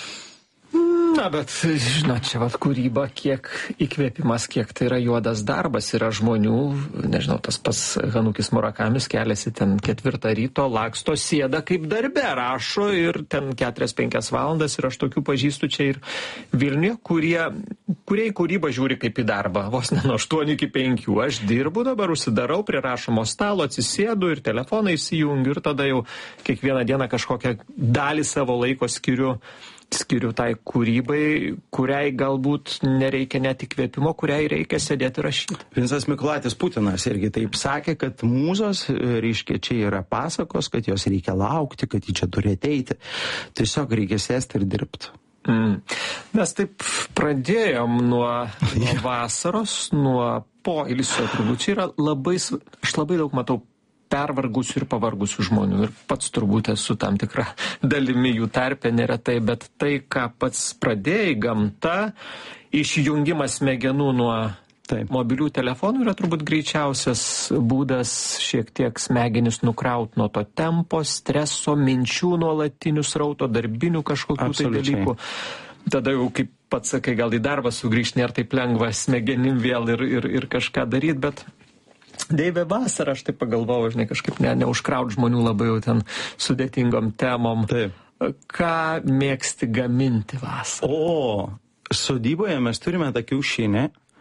Na, bet, žinot, čia vat kūryba, kiek įkvėpimas, kiek tai yra juodas darbas, yra žmonių, nežinau, tas pas Hanukis Murakamis keliasi ten ketvirtą ryto, laksto, sėda kaip darbe, rašo ir ten keturias penkias valandas ir aš tokių pažįstu čia ir Vilniuje, kurie, kurie į kūrybą žiūri kaip į darbą, vos ne nuo aštuonių iki penkių. Aš dirbu dabar, užsidarau prie rašomo stalo, atsisėdu ir telefoną įsijungiu ir tada jau kiekvieną dieną kažkokią dalį savo laiko skiriu skiriu tai kūrybai, kuriai galbūt nereikia net įkvėpimo, kuriai reikia sėdėti rašyti. Vincas Mykolaitis Putinas irgi taip sakė, kad mūzos, reiškia, čia yra pasakos, kad jos reikia laukti, kad ji čia turi ateiti. Tiesiog reikia sėsti ir dirbti. Mm. Mes taip pradėjom nuo, nuo vasaros, nuo poilsio, turbūt čia yra labai, aš labai daug matau pervargusių ir pavargusių žmonių. Ir pats turbūt esu tam tikra dalimi jų tarpe neretai, bet tai, ką pats pradėjai, gamta, išjungimas smegenų nuo Taip. mobilių telefonų yra turbūt greičiausias būdas šiek tiek smegenis nukrauti nuo to tempo, streso, minčių nuolatinių srauto, darbinių kažkokių tai dalykų. Tada jau, kaip pats sakai, gal į darbą sugrįžti nėra taip lengva smegenim vėl ir, ir, ir kažką daryti, bet Deivė vasara, aš taip pagalvojau, žinai, kažkaip ne, neužkraut žmonių labai jau ten sudėtingom temom. Taip. Ką mėgsti gaminti vasarą? O, sodyboje mes turime tą kiaušinį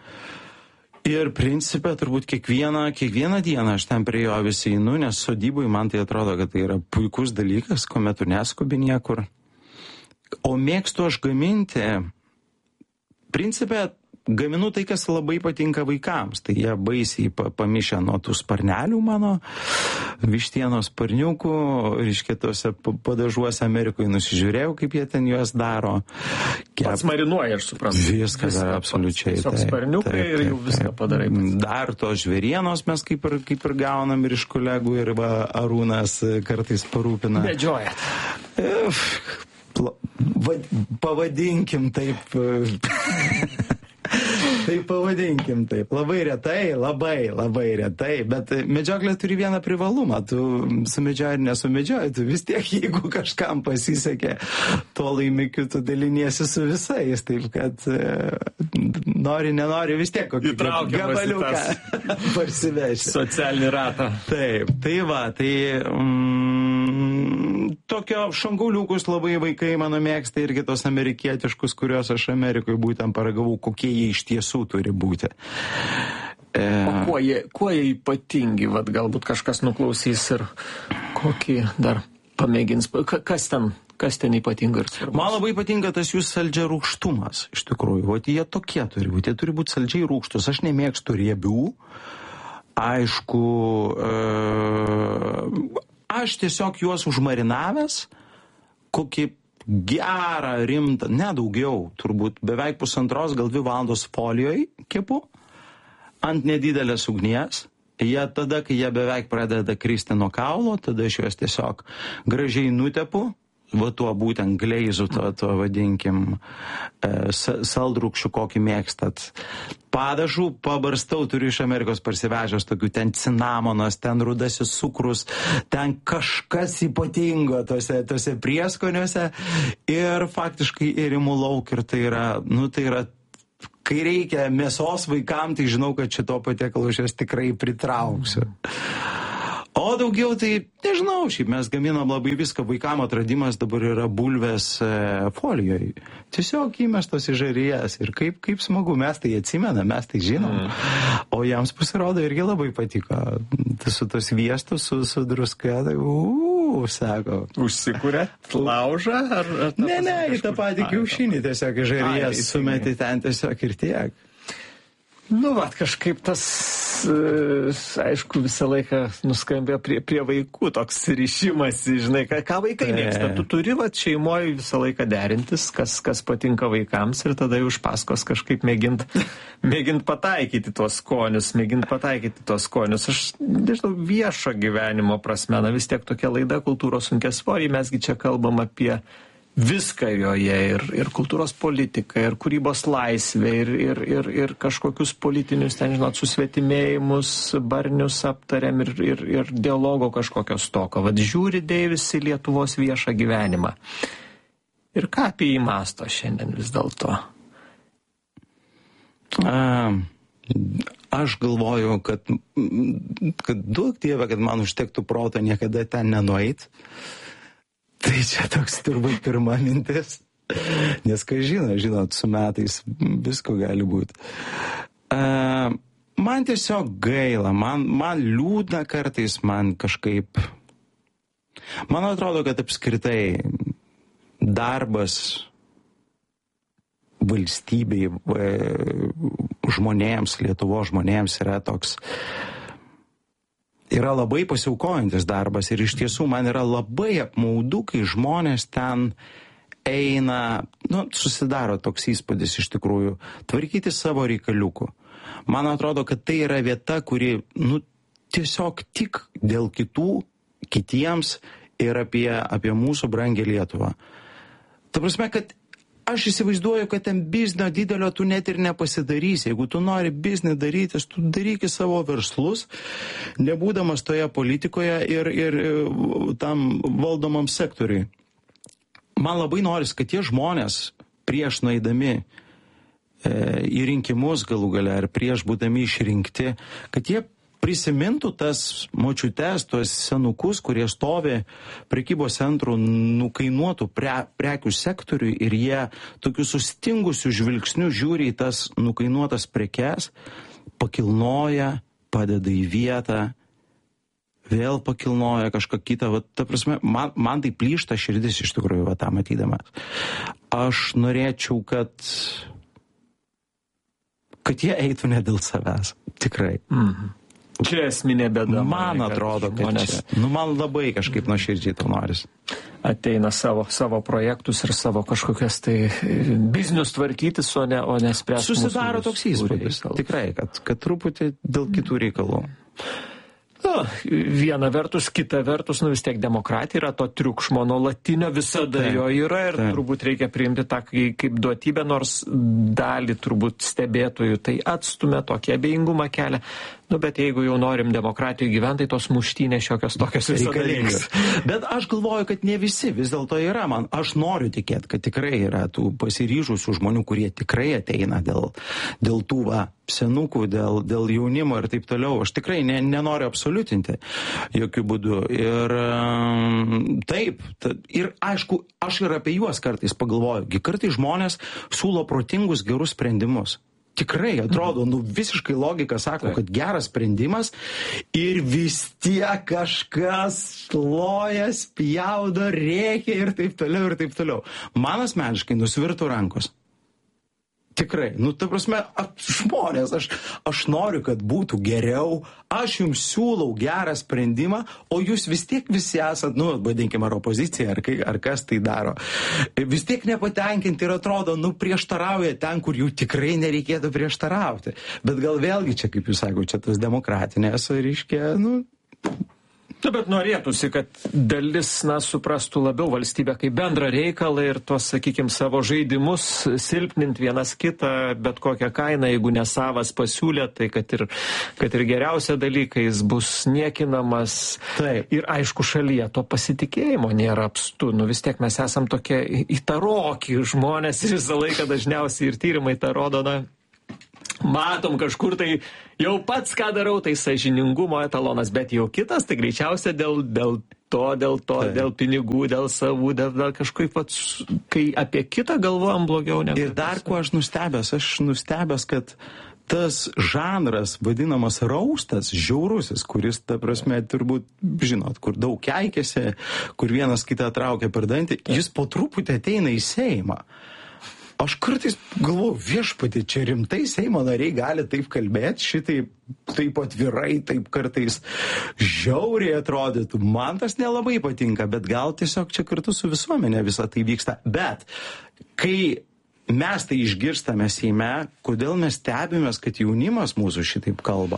ir principė turbūt kiekvieną, kiekvieną dieną aš ten prie jo visi einu, nes sodyboje man tai atrodo, kad tai yra puikus dalykas, kuomet tu neskubi niekur. O mėgstu aš gaminti, principė, gaminu tai, kas labai patinka vaikams. Tai jie baisiai pamišę nuo tų sparnelių mano, vištienos sparniukų, reiškia tose padažuose Amerikoje nusižiūrėjau, kaip jie ten juos daro. Kep... Pats marinuoja, aš suprantu. Viską, viską dar absoliučiai. Tiesiog sparniukai taip, taip, ir jau viską taip, padarai. Pats. Dar tos žvėrienos mes kaip ir, kaip ir gaunam ir iš kolegų, ir va, Arūnas kartais parūpina. Medžiojat. Pavadinkim taip... Tai pavadinkim taip. Labai retai, labai, labai retai, bet medžioklė turi vieną privalumą. Tu sumedžioji ir nesumedžioji, tu vis tiek, jeigu kažkam pasisekė, to laimikiu tu daliniesi su visais. Taip kad nori, nenori, vis tiek kokį gabaliuką parsiveši. Socialinį ratą. Taip, tai va, tai... Mm, tokio šangauliukus labai vaikai mano mėgsta irgi tos amerikietiškus, kuriuos aš Amerikoje būtent paragavau, kokie jie iš tiesų turi būti. E... O kuo jie, kuo jie ypatingi, vat galbūt kažkas nuklausys ir kokį dar pamėgins, kas ten, kas ten ypatinga ir svarbus? Man labai patinka tas jų saldžia rūgštumas, iš tikrųjų, vat jie tokie turi būti, jie turi būti saldžiai rūgštus, aš nemėgstu riebių, aišku, e... aš tiesiog juos užmarinavęs, kokį gerą, rimtą, nedaugiau, turbūt beveik pusantros, gal dvi valandos folijoj kepu, ant nedidelės ugnies, Jie tada, kai jie beveik pradeda kristi nuo kaulo, tada aš juos tiesiog gražiai nutepu, va tuo būtent gleizu, tuo, tuo vadinkim, saldrūkščių, kokį mėgstat. Padažų pabarstau, turiu iš Amerikos parsivežęs tokių, ten cinamonas, ten rudasis cukrus, ten kažkas ypatingo tose, tose prieskoniuose ir faktiškai įrimu lauk ir tai yra, nu tai yra, kai reikia mėsos vaikam, tai žinau, kad šito patiekalo aš tikrai pritrauksiu. O daugiau tai, nežinau, šiaip mes gaminam labai viską, vaikam atradimas dabar yra bulvės e, folijoje. Tiesiog įmestos į žarijas ir kaip, kaip smagu, mes tai atsimenam, mes tai žinom. Mm. O jiems pasirodo irgi labai patiko. Su tos viestos, su, su druska, tai uuu, sako. Užsikūrė laužą? Ar, ar ne, ne, į tą patį kiaušinį tiesiog į žarijas sumeti ten tiesiog ir tiek. Nu, vat, kažkaip tas, aišku, visą laiką nuskambėjo prie, prie vaikų toks ryšimas, žinai, ką, ką vaikai mėgsta. Tu turi, vat, šeimoje visą laiką derintis, kas, kas patinka vaikams ir tada jau iš paskos kažkaip mėgint, mėgint pataikyti tuos skonius, mėgint pataikyti tuos skonius. Aš, nežinau, viešo gyvenimo prasme, na vis tiek tokia laida Kultūros sunkiasvoriai, mesgi čia kalbam apie viską joje, ir, ir kultūros politiką, ir kūrybos laisvę, ir, ir, ir, ir kažkokius politinius, ten, žinot, susvetimėjimus, barnius aptariam, ir, ir, ir dialogo kažkokio stoko. Vat žiūri Deivis į Lietuvos viešą gyvenimą. Ir ką apie jį mąsto šiandien vis dėlto? Um. Aš galvoju, kad, kad duok Dieve, kad man užtektų proto niekada ten nenueit. Tai čia toks turbūt pirma mintis. Nes ką žino, žinot, su metais visko gali būti. Uh, man tiesiog gaila, man, man liūdna kartais, man kažkaip... Man atrodo, kad apskritai darbas valstybei, žmonėms, Lietuvos žmonėms yra toks... yra labai pasiaukojantis darbas ir iš tiesų man yra labai apmaudu, kai žmonės ten eina, nu, susidaro toks įspūdis iš tikrųjų, tvarkyti savo reikaliukų. Man atrodo, kad tai yra vieta, kuri, nu, tiesiog tik dėl kitų, kitiems ir apie, apie mūsų brangę Lietuvą. Ta prasme, kad aš įsivaizduoju, kad ten biznio didelio tu net ir nepasidarysi. Jeigu tu nori biznį darytis, tu daryki savo verslus, nebūdamas toje politikoje ir, ir tam valdomam sektoriui. Man labai noris, kad tie žmonės prieš nueidami e, į rinkimus galų gale ar prieš būdami išrinkti, kad jie prisimintų tas močiutes, tuos senukus, kurie stovi prekybos centrų nukainuotų pre, prekių sektoriui ir jie tokių sustingusių žvilgsnių žiūri į tas nukainuotas prekes, pakilnoja, padeda į vietą, vėl pakilnoja kažką kitą. Va, ta prasme, man, man tai plyšta širdis iš tikrųjų, va, tą matydamas. Aš norėčiau, kad, kad jie eitų ne dėl savęs. Tikrai. Mhm. Čia esminė bėda. Man atrodo, kad žmonės... čia. Nu, man labai kažkaip nuoširdžiai to noris. Ateina savo, savo projektus ir savo kažkokias tai biznius tvarkytis, o ne, o ne spręsti. Susidaro toks įspūdis. Tikrai, kad, kad truputį dėl kitų reikalų. Na, viena vertus, kita vertus, nu vis tiek demokratija yra to triukšmo nuolatinio, visada tai, jo yra ir tai. Turbūt reikia priimti tą kaip duotybę, nors dalį turbūt stebėtojų tai atstumia, tokį abejingumą kelia. Nu, bet jeigu jau norim demokratijų gyventi, tai tos muštynės šiokios tokios visada liks. Bet aš galvoju, kad ne visi vis dėlto yra. Man, aš noriu tikėti, kad tikrai yra tų pasiryžusių žmonių, kurie tikrai ateina dėl, dėl tų va, senukų, dėl, dėl jaunimo ir taip toliau. Aš tikrai ne, nenoriu absoliutinti jokių būdų. Ir taip, ta, ir aišku, aš ir apie juos kartais pagalvoju. Kartais žmonės siūlo protingus, gerus sprendimus. Tikrai atrodo, nu visiškai logika sako, kad geras sprendimas ir vis tiek kažkas loja, spjaudo, rėkia ir taip toliau ir taip toliau. Man asmeniškai nusvirtų rankos. Tikrai, nu, ta prasme, žmonės, aš, aš noriu, kad būtų geriau, aš jums siūlau gerą sprendimą, o jūs vis tiek visi esat, nu, vadinkime, ar opozicija, ar, ar kas tai daro, vis tiek nepatenkinti ir atrodo, nu, prieštarauja ten, kur jų tikrai nereikėtų prieštarauti. Bet gal vėlgi čia, kaip jūs sakote, čia tas demokratinės, reiškia, nu... Na, bet norėtųsi, kad dalis, na, suprastų labiau valstybę kaip bendrą reikalą ir tuos, sakykime, savo žaidimus silpnint vienas kitą, bet kokią kainą, jeigu ne savas pasiūlė, tai kad ir, kad ir geriausia dalykais bus niekinamas. Taip. Ir aišku, šalyje to pasitikėjimo nėra apstu. Nu, vis tiek mes esam tokie įtaroki žmonės ir visą laiką dažniausiai ir tyrimai tą rodo, na, matom kažkur tai jau pats ką darau, tai sąžiningumo etalonas, bet jau kitas, tai greičiausia dėl, dėl to, dėl to, tai. Dėl pinigų, dėl savų, dėl, dėl kažkaip pats, kai apie kitą galvojam blogiau negu. Ir dar kuo aš nustebęs, aš nustebęs, kad tas žanras vadinamas raustas, žiaurusis, kuris, ta prasme, turbūt, žinot, kur daug keikėsi, kur vienas kitą traukia per dantį, jis po truputį ateina į Seimą. Aš kartais galvoju, viešpatį, čia rimtai Seimo nariai gali taip kalbėti, šitaip, taip atvirai, taip kartais žiauriai atrodytų. Man tas nelabai patinka, bet gal tiesiog čia kartu su visuomenė visą tai vyksta. Bet kai mes tai išgirstame Seime, kodėl mes stebimės, kad jaunimas mūsų šitaip kalba?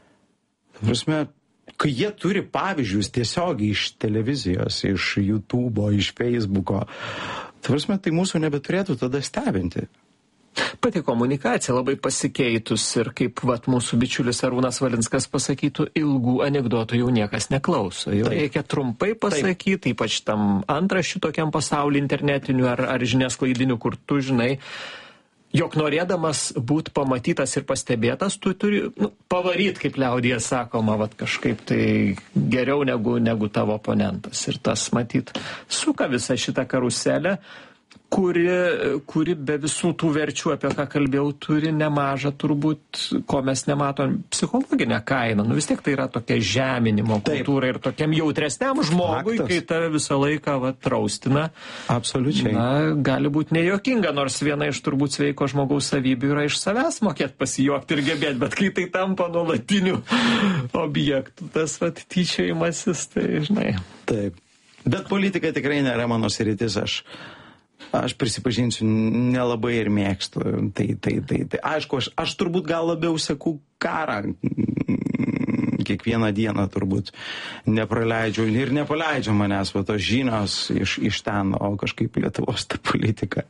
Prasme, kai jie turi pavyzdžius tiesiogiai iš televizijos, iš YouTube'o, iš Facebook'o, tai prasme, tai mūsų nebeturėtų tada stebinti. Pati komunikacija labai pasikeitus ir kaip vat, mūsų bičiulis Arūnas Valinskas pasakytų, ilgų anekdotų jau niekas neklauso. Jau Taip. Reikia trumpai pasakyti, Taip. Ypač tam antraščių tokiam pasauliu internetiniu ar, ar žiniasklaidiniu, kur tu žinai, jog norėdamas būti pamatytas ir pastebėtas, tu turi nu, pavaryti, kaip liaudyje sakoma, vat, kažkaip tai geriau negu, negu tavo oponentas. Ir tas, matyt, suka visą šitą karuselę, kuri, kuri be visų tų verčių, apie ką kalbėjau, turi nemažą turbūt, ko mes nematom, psichologinę kainą. Nu vis tiek tai yra tokia žeminimo kultūra ir tokiam jautresniam žmogui, Faktas. Kai tave visą laiką va, traustina. Absoliučiai. Na, gali būti nejuokinga, nors viena iš turbūt sveiko žmogaus savybių yra iš savęs mokėti pasijuokti ir gebėti, bet kai tai tampa nuolatiniu objektu, tas va, tyčiojimasis, tai žinai. Taip. Bet politika tikrai nėra mano sritis, aš Aš prisipažinsiu, nelabai ir mėgstu. Tai, tai, tai, tai. Aišku, aš, aš turbūt gal labiau seku karą. Kiekvieną dieną turbūt nepraleidžiu ir nepaleidžiu manęs va tos žinios iš, iš ten, o kažkaip Lietuvos ta politika.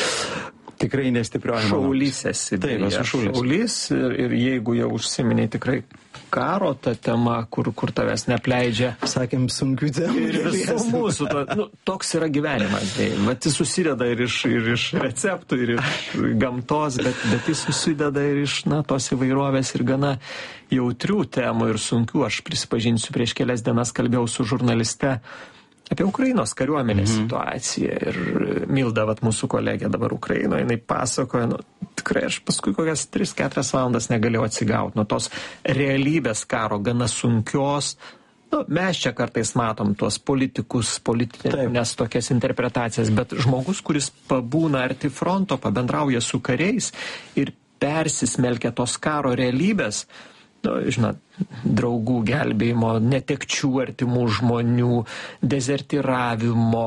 Tikrai nestiprioji. Šaulys esi. Taip, esu šaulys. Šaulys ir, ir jeigu jau užsiminiai tikrai karo ta tema, kur, kur tavęs nepleidžia. Sakėm, sunkių temų. Ir visų mūsų. To, nu, toks yra gyvenimas. Vat jis susideda ir iš, ir iš receptų, ir iš gamtos, bet, bet jis susideda ir iš na, tos įvairovės ir gana jautrių temų ir sunkių. Aš prisipažinsiu, prieš kelias dienas kalbėjau su žurnaliste apie Ukrainos kariuomenės mhm. situaciją ir Milda, vat, mūsų kolegė dabar Ukrainoje, jinai pasakoja, nu, tikrai aš paskui kokias tris keturias valandas negalėjau atsigauti nuo tos realybės karo, gana sunkios. Nu, mes čia kartais matom tuos politikus, politinės tokias interpretacijas, bet žmogus, kuris pabūna arti fronto, pabendrauja su kariais ir persismelkia tos karo realybės, nu, žinot, draugų gelbėjimo, netekčių artimų žmonių, dezertiravimo,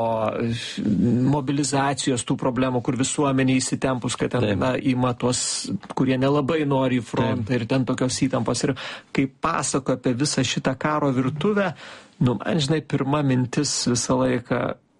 mobilizacijos tų problemų, kur visuomenė įsitempus, kad ten na, ima tuos, kurie nelabai nori į frontą Taip. Ir ten tokios įtampos. Ir kai pasako apie visą šitą karo virtuvę, nu, man, žinai, pirma mintis visą laiką,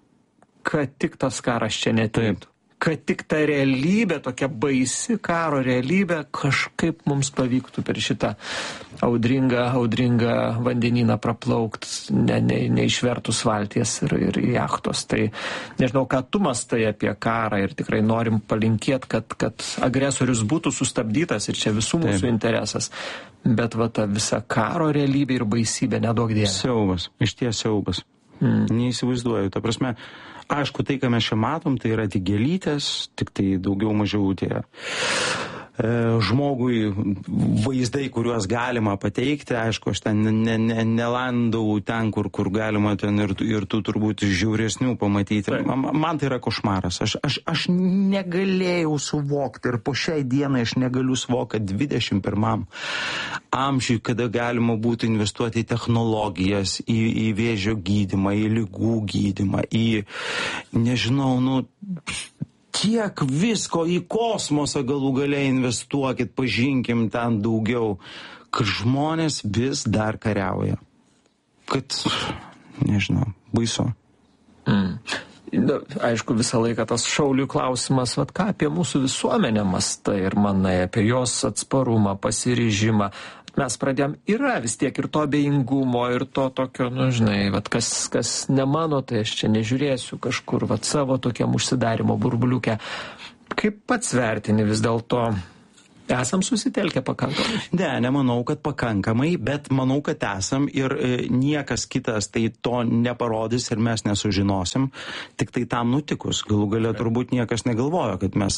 kad tik tas karas čia neteitų. Kad tik ta realybė, tokia baisi karo realybė, kažkaip mums pavyktų per šitą audringą, audringą vandenyną praplaukt, ne, ne, neišvertus valties ir, ir jachtos. Tai nežinau, ką tu mastai apie karą ir tikrai norim palinkėti, kad, kad agresorius būtų sustabdytas ir čia visų mūsų Taip. Interesas. Bet va ta visa karo realybė ir baisybė nedaug dėmesio. Siaubas, iš ties siaubas. Hmm. Neįsivaizduoju, ta prasme. Aišku, tai, ką mes čia matom, tai yra tik gėlytės, tik tai daugiau mažiau tie žmogui vaizdai, kuriuos galima pateikti. Aišku, aš ten ne, ne, nelandau ten, kur, kur galima ten ir, ir tų turbūt žiauresnių pamatyti. Man, man tai yra košmaras. Aš, aš, aš negalėjau suvokti ir po šiai dienai aš negaliu suvokti, kad dvidešimt pirmam amžiui, kada galima būtų investuoti į technologijas, į, į vėžio gydymą, į lygų gydymą, į, nežinau, nu, tiek visko į kosmosą galų gale investuokit, pažinkim ten daugiau, kad žmonės vis dar kariauja. Kad, nežinau, baisu. Mm. Aišku, visą laiką tas šaulių klausimas, vat ką apie mūsų visuomenę mastai ir manai, apie jos atsparumą, pasiryžimą. Mes pradėjom, yra vis tiek ir to abejingumo, ir to tokio, nu, žinai, vat kas, kas ne mano, tai aš čia nežiūrėsiu kažkur, vat savo tokiam užsidarimo burbuliuke. Kaip pats vertini vis dėlto? Esam susitelkę pakankamai? Ne, nemanau, kad pakankamai, bet manau, kad esam ir e, niekas kitas tai to neparodys ir mes nesužinosim, tik tai tam nutikus. Galų gale turbūt niekas negalvojo, kad mes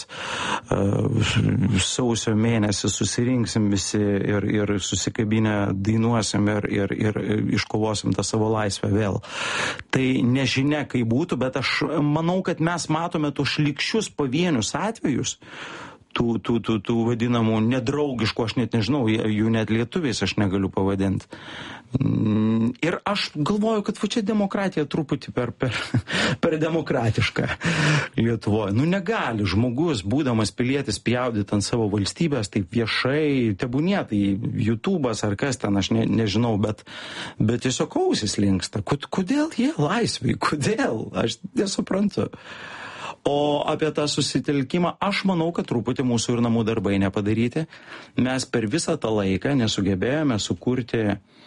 e, sausio mėnesį susirinksim visi ir, ir susikabinę dainuosim ir, ir, ir iškovosim tą savo laisvę vėl. Tai nežinia, kaip būtų, bet aš manau, kad mes matome tuos šlikščius pavienius atvejus, tų, tų, tų, tų vadinamų nedraugiškų, aš net nežinau, jų net lietuviais aš negaliu pavadinti. Ir aš galvoju, kad va čia demokratija truputį per, per, per demokratiška Lietuvoje. Nu negali žmogus, būdamas pilietis, pjaudyti ant savo valstybės, taip viešai, tebūnie, tai YouTube'as ar kas ten, aš ne, nežinau, bet, bet tiesiog ausis linksta. Kodėl jie laisvai? Kodėl? Aš nesuprantu. O apie tą susitelkimą, aš manau, kad truputį mūsų ir namų darbai nepadaryti. Mes per visą tą laiką nesugebėjome sukurti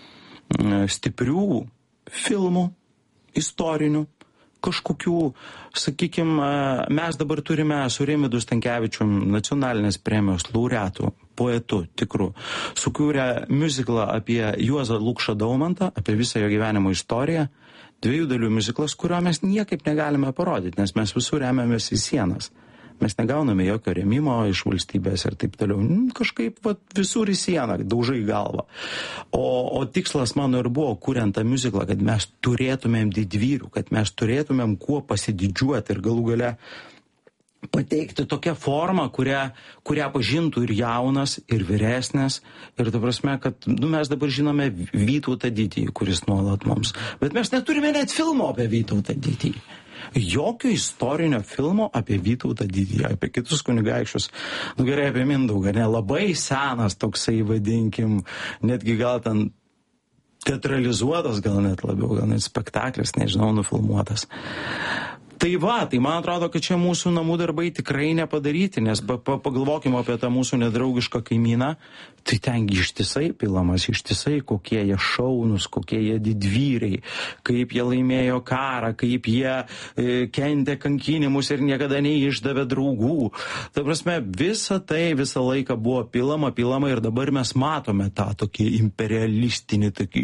stiprių filmų, istorinių, kažkokių, sakykime, mes dabar turime su Rimvydu Stankevičium nacionalinės premijos laureatų, poetų tikrų, sukūrė miuziklą apie Juozą Lukšą Daumantą, apie visą jo gyvenimo istoriją. Dviejų dalių miuziklas, kurio mes niekaip negalime parodyti, nes mes visur remiamės į sienas. Mes negauname jokio rėmimo iš valstybės ir taip toliau. Kažkaip vat, visur į sieną, daužai galvą. O, o tikslas mano ir buvo, kuriant tą miuziklą, kad mes turėtumėm didvyrių, kad mes turėtumėm kuo pasididžiuoti ir galų gale pateikti tokią formą, kurią, kurią pažintų ir jaunas, ir vyresnės. Ir ta prasme, kad nu, mes dabar žinome Vytautą Didįjį, kuris nuolat mums. Bet mes neturime net filmo apie Vytautą Didįjį. Jokio istorinio filmo apie Vytautą Didįjį, apie kitus kunigaikščius. Nu gerai, apie Mindaugą, ne, labai senas toksai, vadinkim, netgi gal ten teatralizuotas, gal net labiau, gal net spektaklis, nežinau, nufilmuotas. Tai va, tai man atrodo, kad čia mūsų namų darbai tikrai nepadaryti, nes pa, pa, pagalvokime apie tą mūsų nedraugišką kaimyną, tai ten ištisai pilamas, ištisai kokie jie šaunus, kokie jie didvyriai, kaip jie laimėjo karą, kaip jie e, kentė kankinimus ir niekada neišdavė draugų. Ta prasme, visa tai visą laiką buvo pilama, pilama ir dabar mes matome tą tokį imperialistinį, tokį...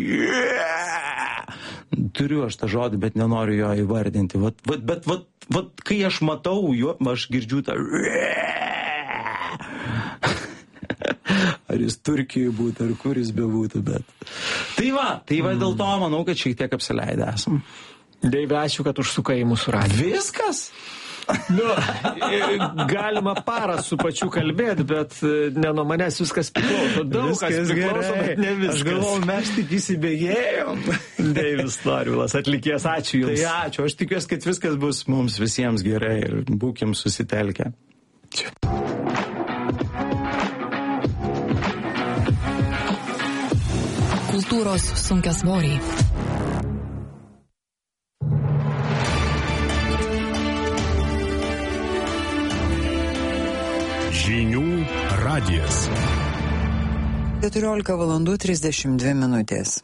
Turiu aš tą žodį, bet nenoriu jo įvardinti. Vat, vat, bet vat, vat, kai aš matau jo, aš girdžiu tą... Ar jis Turkijoje būtų, ar kur jis bebūtų, bet... Tai va, tai va dėl to manau, kad šiek tiek apsileidę esam. Deivi, ačiū, kad užsukai į mūsų radiją. Viskas? Nu, galima parą su pačiu kalbėti, bet ne nuo manęs viskas priklauso. Daug viskas kas priklauso, gerai. Bet ne viskas. Aš galvoju, mes tik įsibėgėjom. Deivis Norvilas, atlikėjas, ačiū Jums. Tai ačiū, aš tikiuosi, kad viskas bus mums visiems gerai ir būkim susitelkę. Čia. Kultūros sunkiasvoriai. Žinių radijas. keturiolika valandų trisdešimt dvi minutės.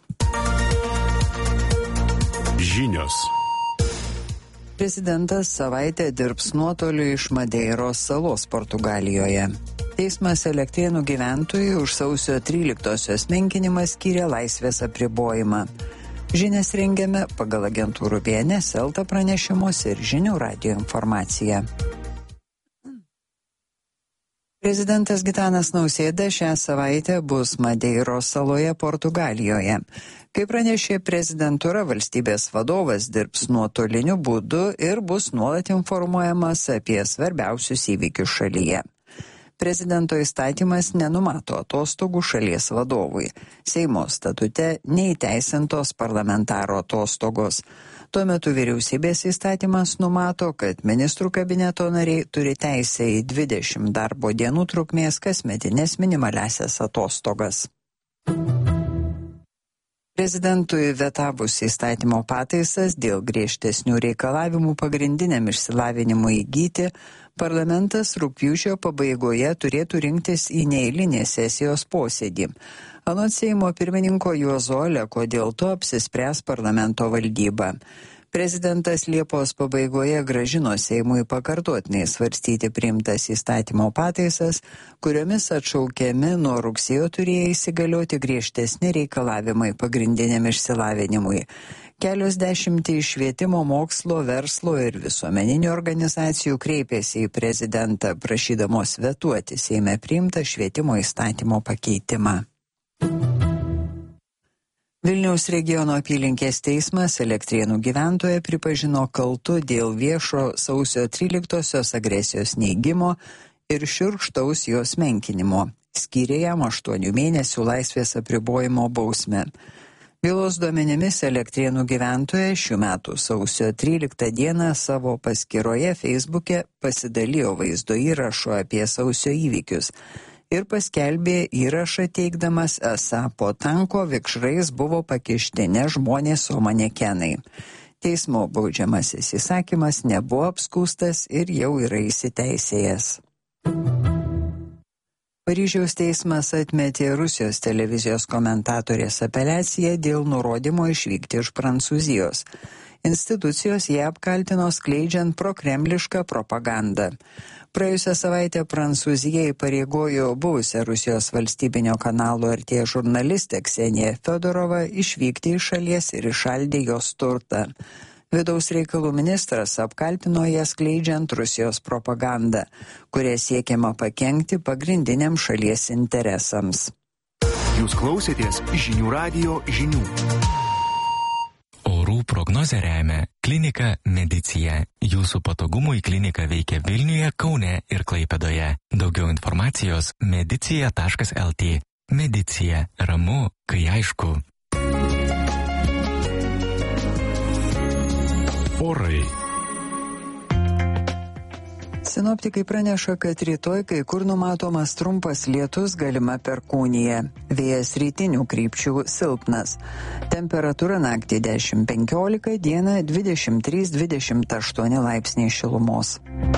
Žinios. Prezidentas savaitę dirbs nuotoliu iš Madeiros salos Portugalijoje. Teismas Elektrėnų gyventojui už sausio tryliktosios menkinimą skyrė laisvės apribojimą. Žinias rengiame pagal agentūrų B N S, Elta pranešimus ir Žinių radijo informaciją. Prezidentas Gitanas Nausėda šią savaitę bus Madeiros saloje Portugalijoje. Kaip pranešė prezidentūra, valstybės vadovas dirbs nuotoliniu būdu ir bus nuolat informuojamas apie svarbiausius įvykius šalyje. Prezidento įstatymas nenumato atostogų šalies vadovui. Seimo statute neįteisintos parlamentaro atostogos. Tuo metu vyriausybės įstatymas numato, kad ministrų kabineto nariai turi teisę į dvidešimt darbo dienų trukmės kasmetinės minimaliasias atostogas. Prezidentui vetavus įstatymo pataisas dėl griežtesnių reikalavimų pagrindiniam išsilavinimui įgyti, parlamentas rugpjūčio pabaigoje turėtų rinktis į neeilinės sesijos posėdį. Anot Seimo pirmininko Juozo Oleko, dėl to apsispręs parlamento valdyba. Prezidentas Liepos pabaigoje grąžino Seimui pakartotinai svarstyti priimtas įstatymo pataisas, kuriomis atšaukiami nuo rugsėjo turėjo įsigalioti griežtesni reikalavimai pagrindiniam išsilavinimui. Kelios dešimtys švietimo, mokslo, verslo ir visuomeninių organizacijų kreipėsi į prezidentą, prašydamos vetuoti Seime priimtą švietimo įstatymo pakeitimą. Vilniaus regiono apylinkės teismas Elektrėnų gyventoją pripažino kaltu dėl viešo sausio tryliktosios agresijos neigimo ir šiurkštaus jos menkinimo. Skyrė jam aštuonių mėnesių laisvės apribojimo bausmę. Bylos duomenimis Elektrėnų gyventoja šių metų sausio tryliktą dieną savo paskyroje Feisbuke pasidalijo vaizdo įrašu apie sausio įvykius ir paskelbė įrašą teigdamas, esą po tanko vikšrais buvo pakišti ne žmonės, o manekenai. Teismo baudžiamasis įsakymas nebuvo apskųstas ir jau yra įsiteisėjęs. Paryžiaus teismas atmetė Rusijos televizijos komentatorės apeliaciją dėl nurodymo išvykti iš Prancūzijos. Institucijos ją apkaltino skleidžiant prokremlišką propagandą. Praėjusią savaitę Prancūzija įpareigojo buvusią Rusijos valstybinio kanalo er tė žurnalistę Kseniją Fiodorovą išvykti iš šalies ir išaldė jos turtą. Vidaus reikalų ministras apkaltino ją skleidžiant Rusijos propagandą, kuria siekiama pakenkti pagrindiniam šalies interesams. Jūs klausėtės žinių radijo žinių. Orų prognozę remia Klinika Medicija. Jūsų patogumui klinika veikia Vilniuje, Kaune ir Klaipėdoje. Daugiau informacijos medicija taškas el tė. Medicija. Ramu, kai aišku. Orai. Sinoptikai praneša, kad rytoj kai kur numatomas trumpas lietus, galima perkūnija. Vėjas rytinių krypčių silpnas. Temperatūra naktį dešimt penkiolika, dieną dvidešimt trys dvidešimt aštuoni laipsniai šilumos.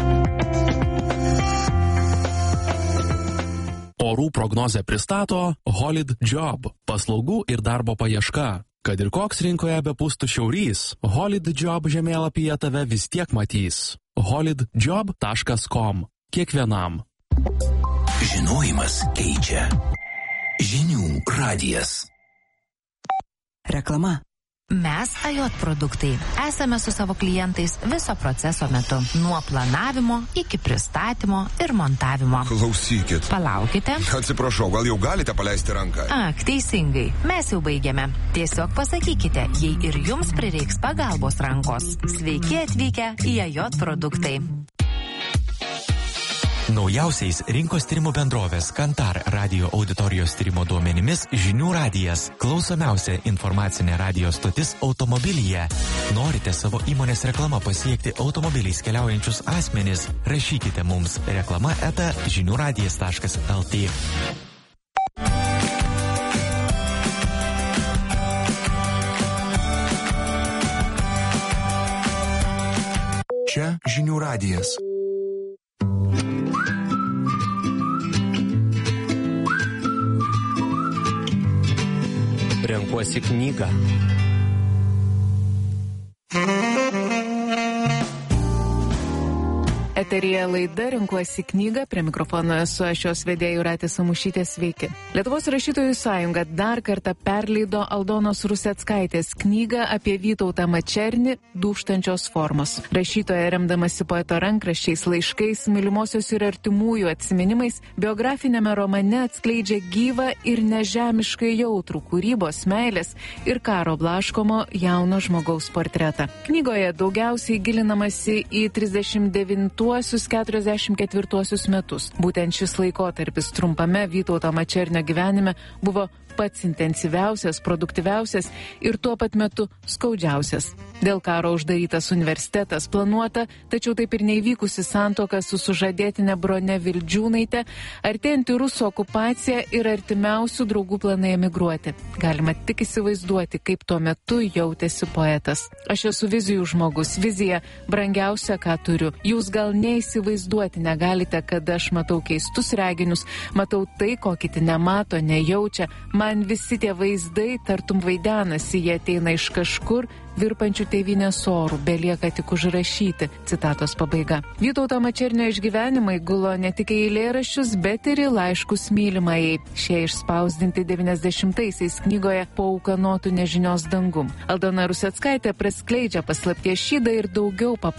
Orų prognozę pristato Holid Job – paslaugų ir darbo paieška. Kad ir koks rinkoje bepūstų šiaurys, Holid Job žemėlapyje tave vis tiek matys. holid job taškas com. Kiekvienam. Žinojimas keičia. Žinių radijas. Reklama. Mes A J produktai. Esame su savo klientais viso proceso metu. Nuo planavimo iki pristatymo ir montavimo. Klausykit. Palaukite. Atsiprašau, gal jau galite paleisti ranką? Ak, teisingai. Mes jau baigėme. Tiesiog pasakykite, jei ir jums prireiks pagalbos rankos. Sveiki atvykę į A J produktai. Naujausiais rinkos tyrimų bendrovės Kantar radio auditorijos tyrimo duomenimis Žinių radijas – klausomiausia informacinė radio stotis automobilyje. Norite savo įmonės reklama pasiekti automobiliais keliaujančius asmenis? Rašykite mums reklama eta žinių radijas taškas el tė. Čia Žinių radijas. Renkuosi knygą. Eteryje laida Renkuosi knygą, prie mikrofono esu aš jos vedėja Jūratė Samušytė, sveiki. Lietuvos rašytojų sąjunga dar kartą perleido Aldonos Ruseckaitės knygą apie Vytautą Mačernį Dūžtančios formos. Rašytoja, remdamasi poeto rankraščiais, laiškais, mylimosios ir artimųjų atsiminimais, biografinėme romane atskleidžia gyvą ir nežemiškai jautrų kūrybos, meilės ir karo blaškomo jauno žmogaus portretą. Knygoje daugiausiai gilinamasi į trisdešimt devintuosius keturiasdešimt ketvirtuosius metus. Būtent šis laikotarpis trumpame Vytauto Mačernio gyvenime buvo pats intensyviausias, produktyviausias ir tuo pat metu skaudžiausias. Dėl karo uždarytas universitetas, planuota, tačiau taip ir neįvykusi santuoka su sužadėtine Brone Vildžiūnaite, artėjanti rusų okupacija ir artimiausių draugų planai emigruoti. Galima tik įsivaizduoti, kaip tuo metu jautėsi poetas. Aš esu vizijų žmogus, vizija brangiausia, ką turiu. Jūs gal neįsivaizduoti negalite, kad aš matau keistus reginius, matau tai, ko kiti nemato, nejaučia. Man visi tie vaizdai tartum vaidenasi, jie ateina iš kažkur, virpančių tėvynės orų, belieka tik užrašyti. Citatos pabaiga. Vytauto Mačernio išgyvenimai gulo ne tik į eilėraščius, bet ir į laiškus mylimajai. Šie išspausdinti devyniasdešimtaisiais knygoje Po ūkanotų nežinios dangum. Aldona Ruseckaitė praskleidžia paslapties šydą ir daugiau papasakos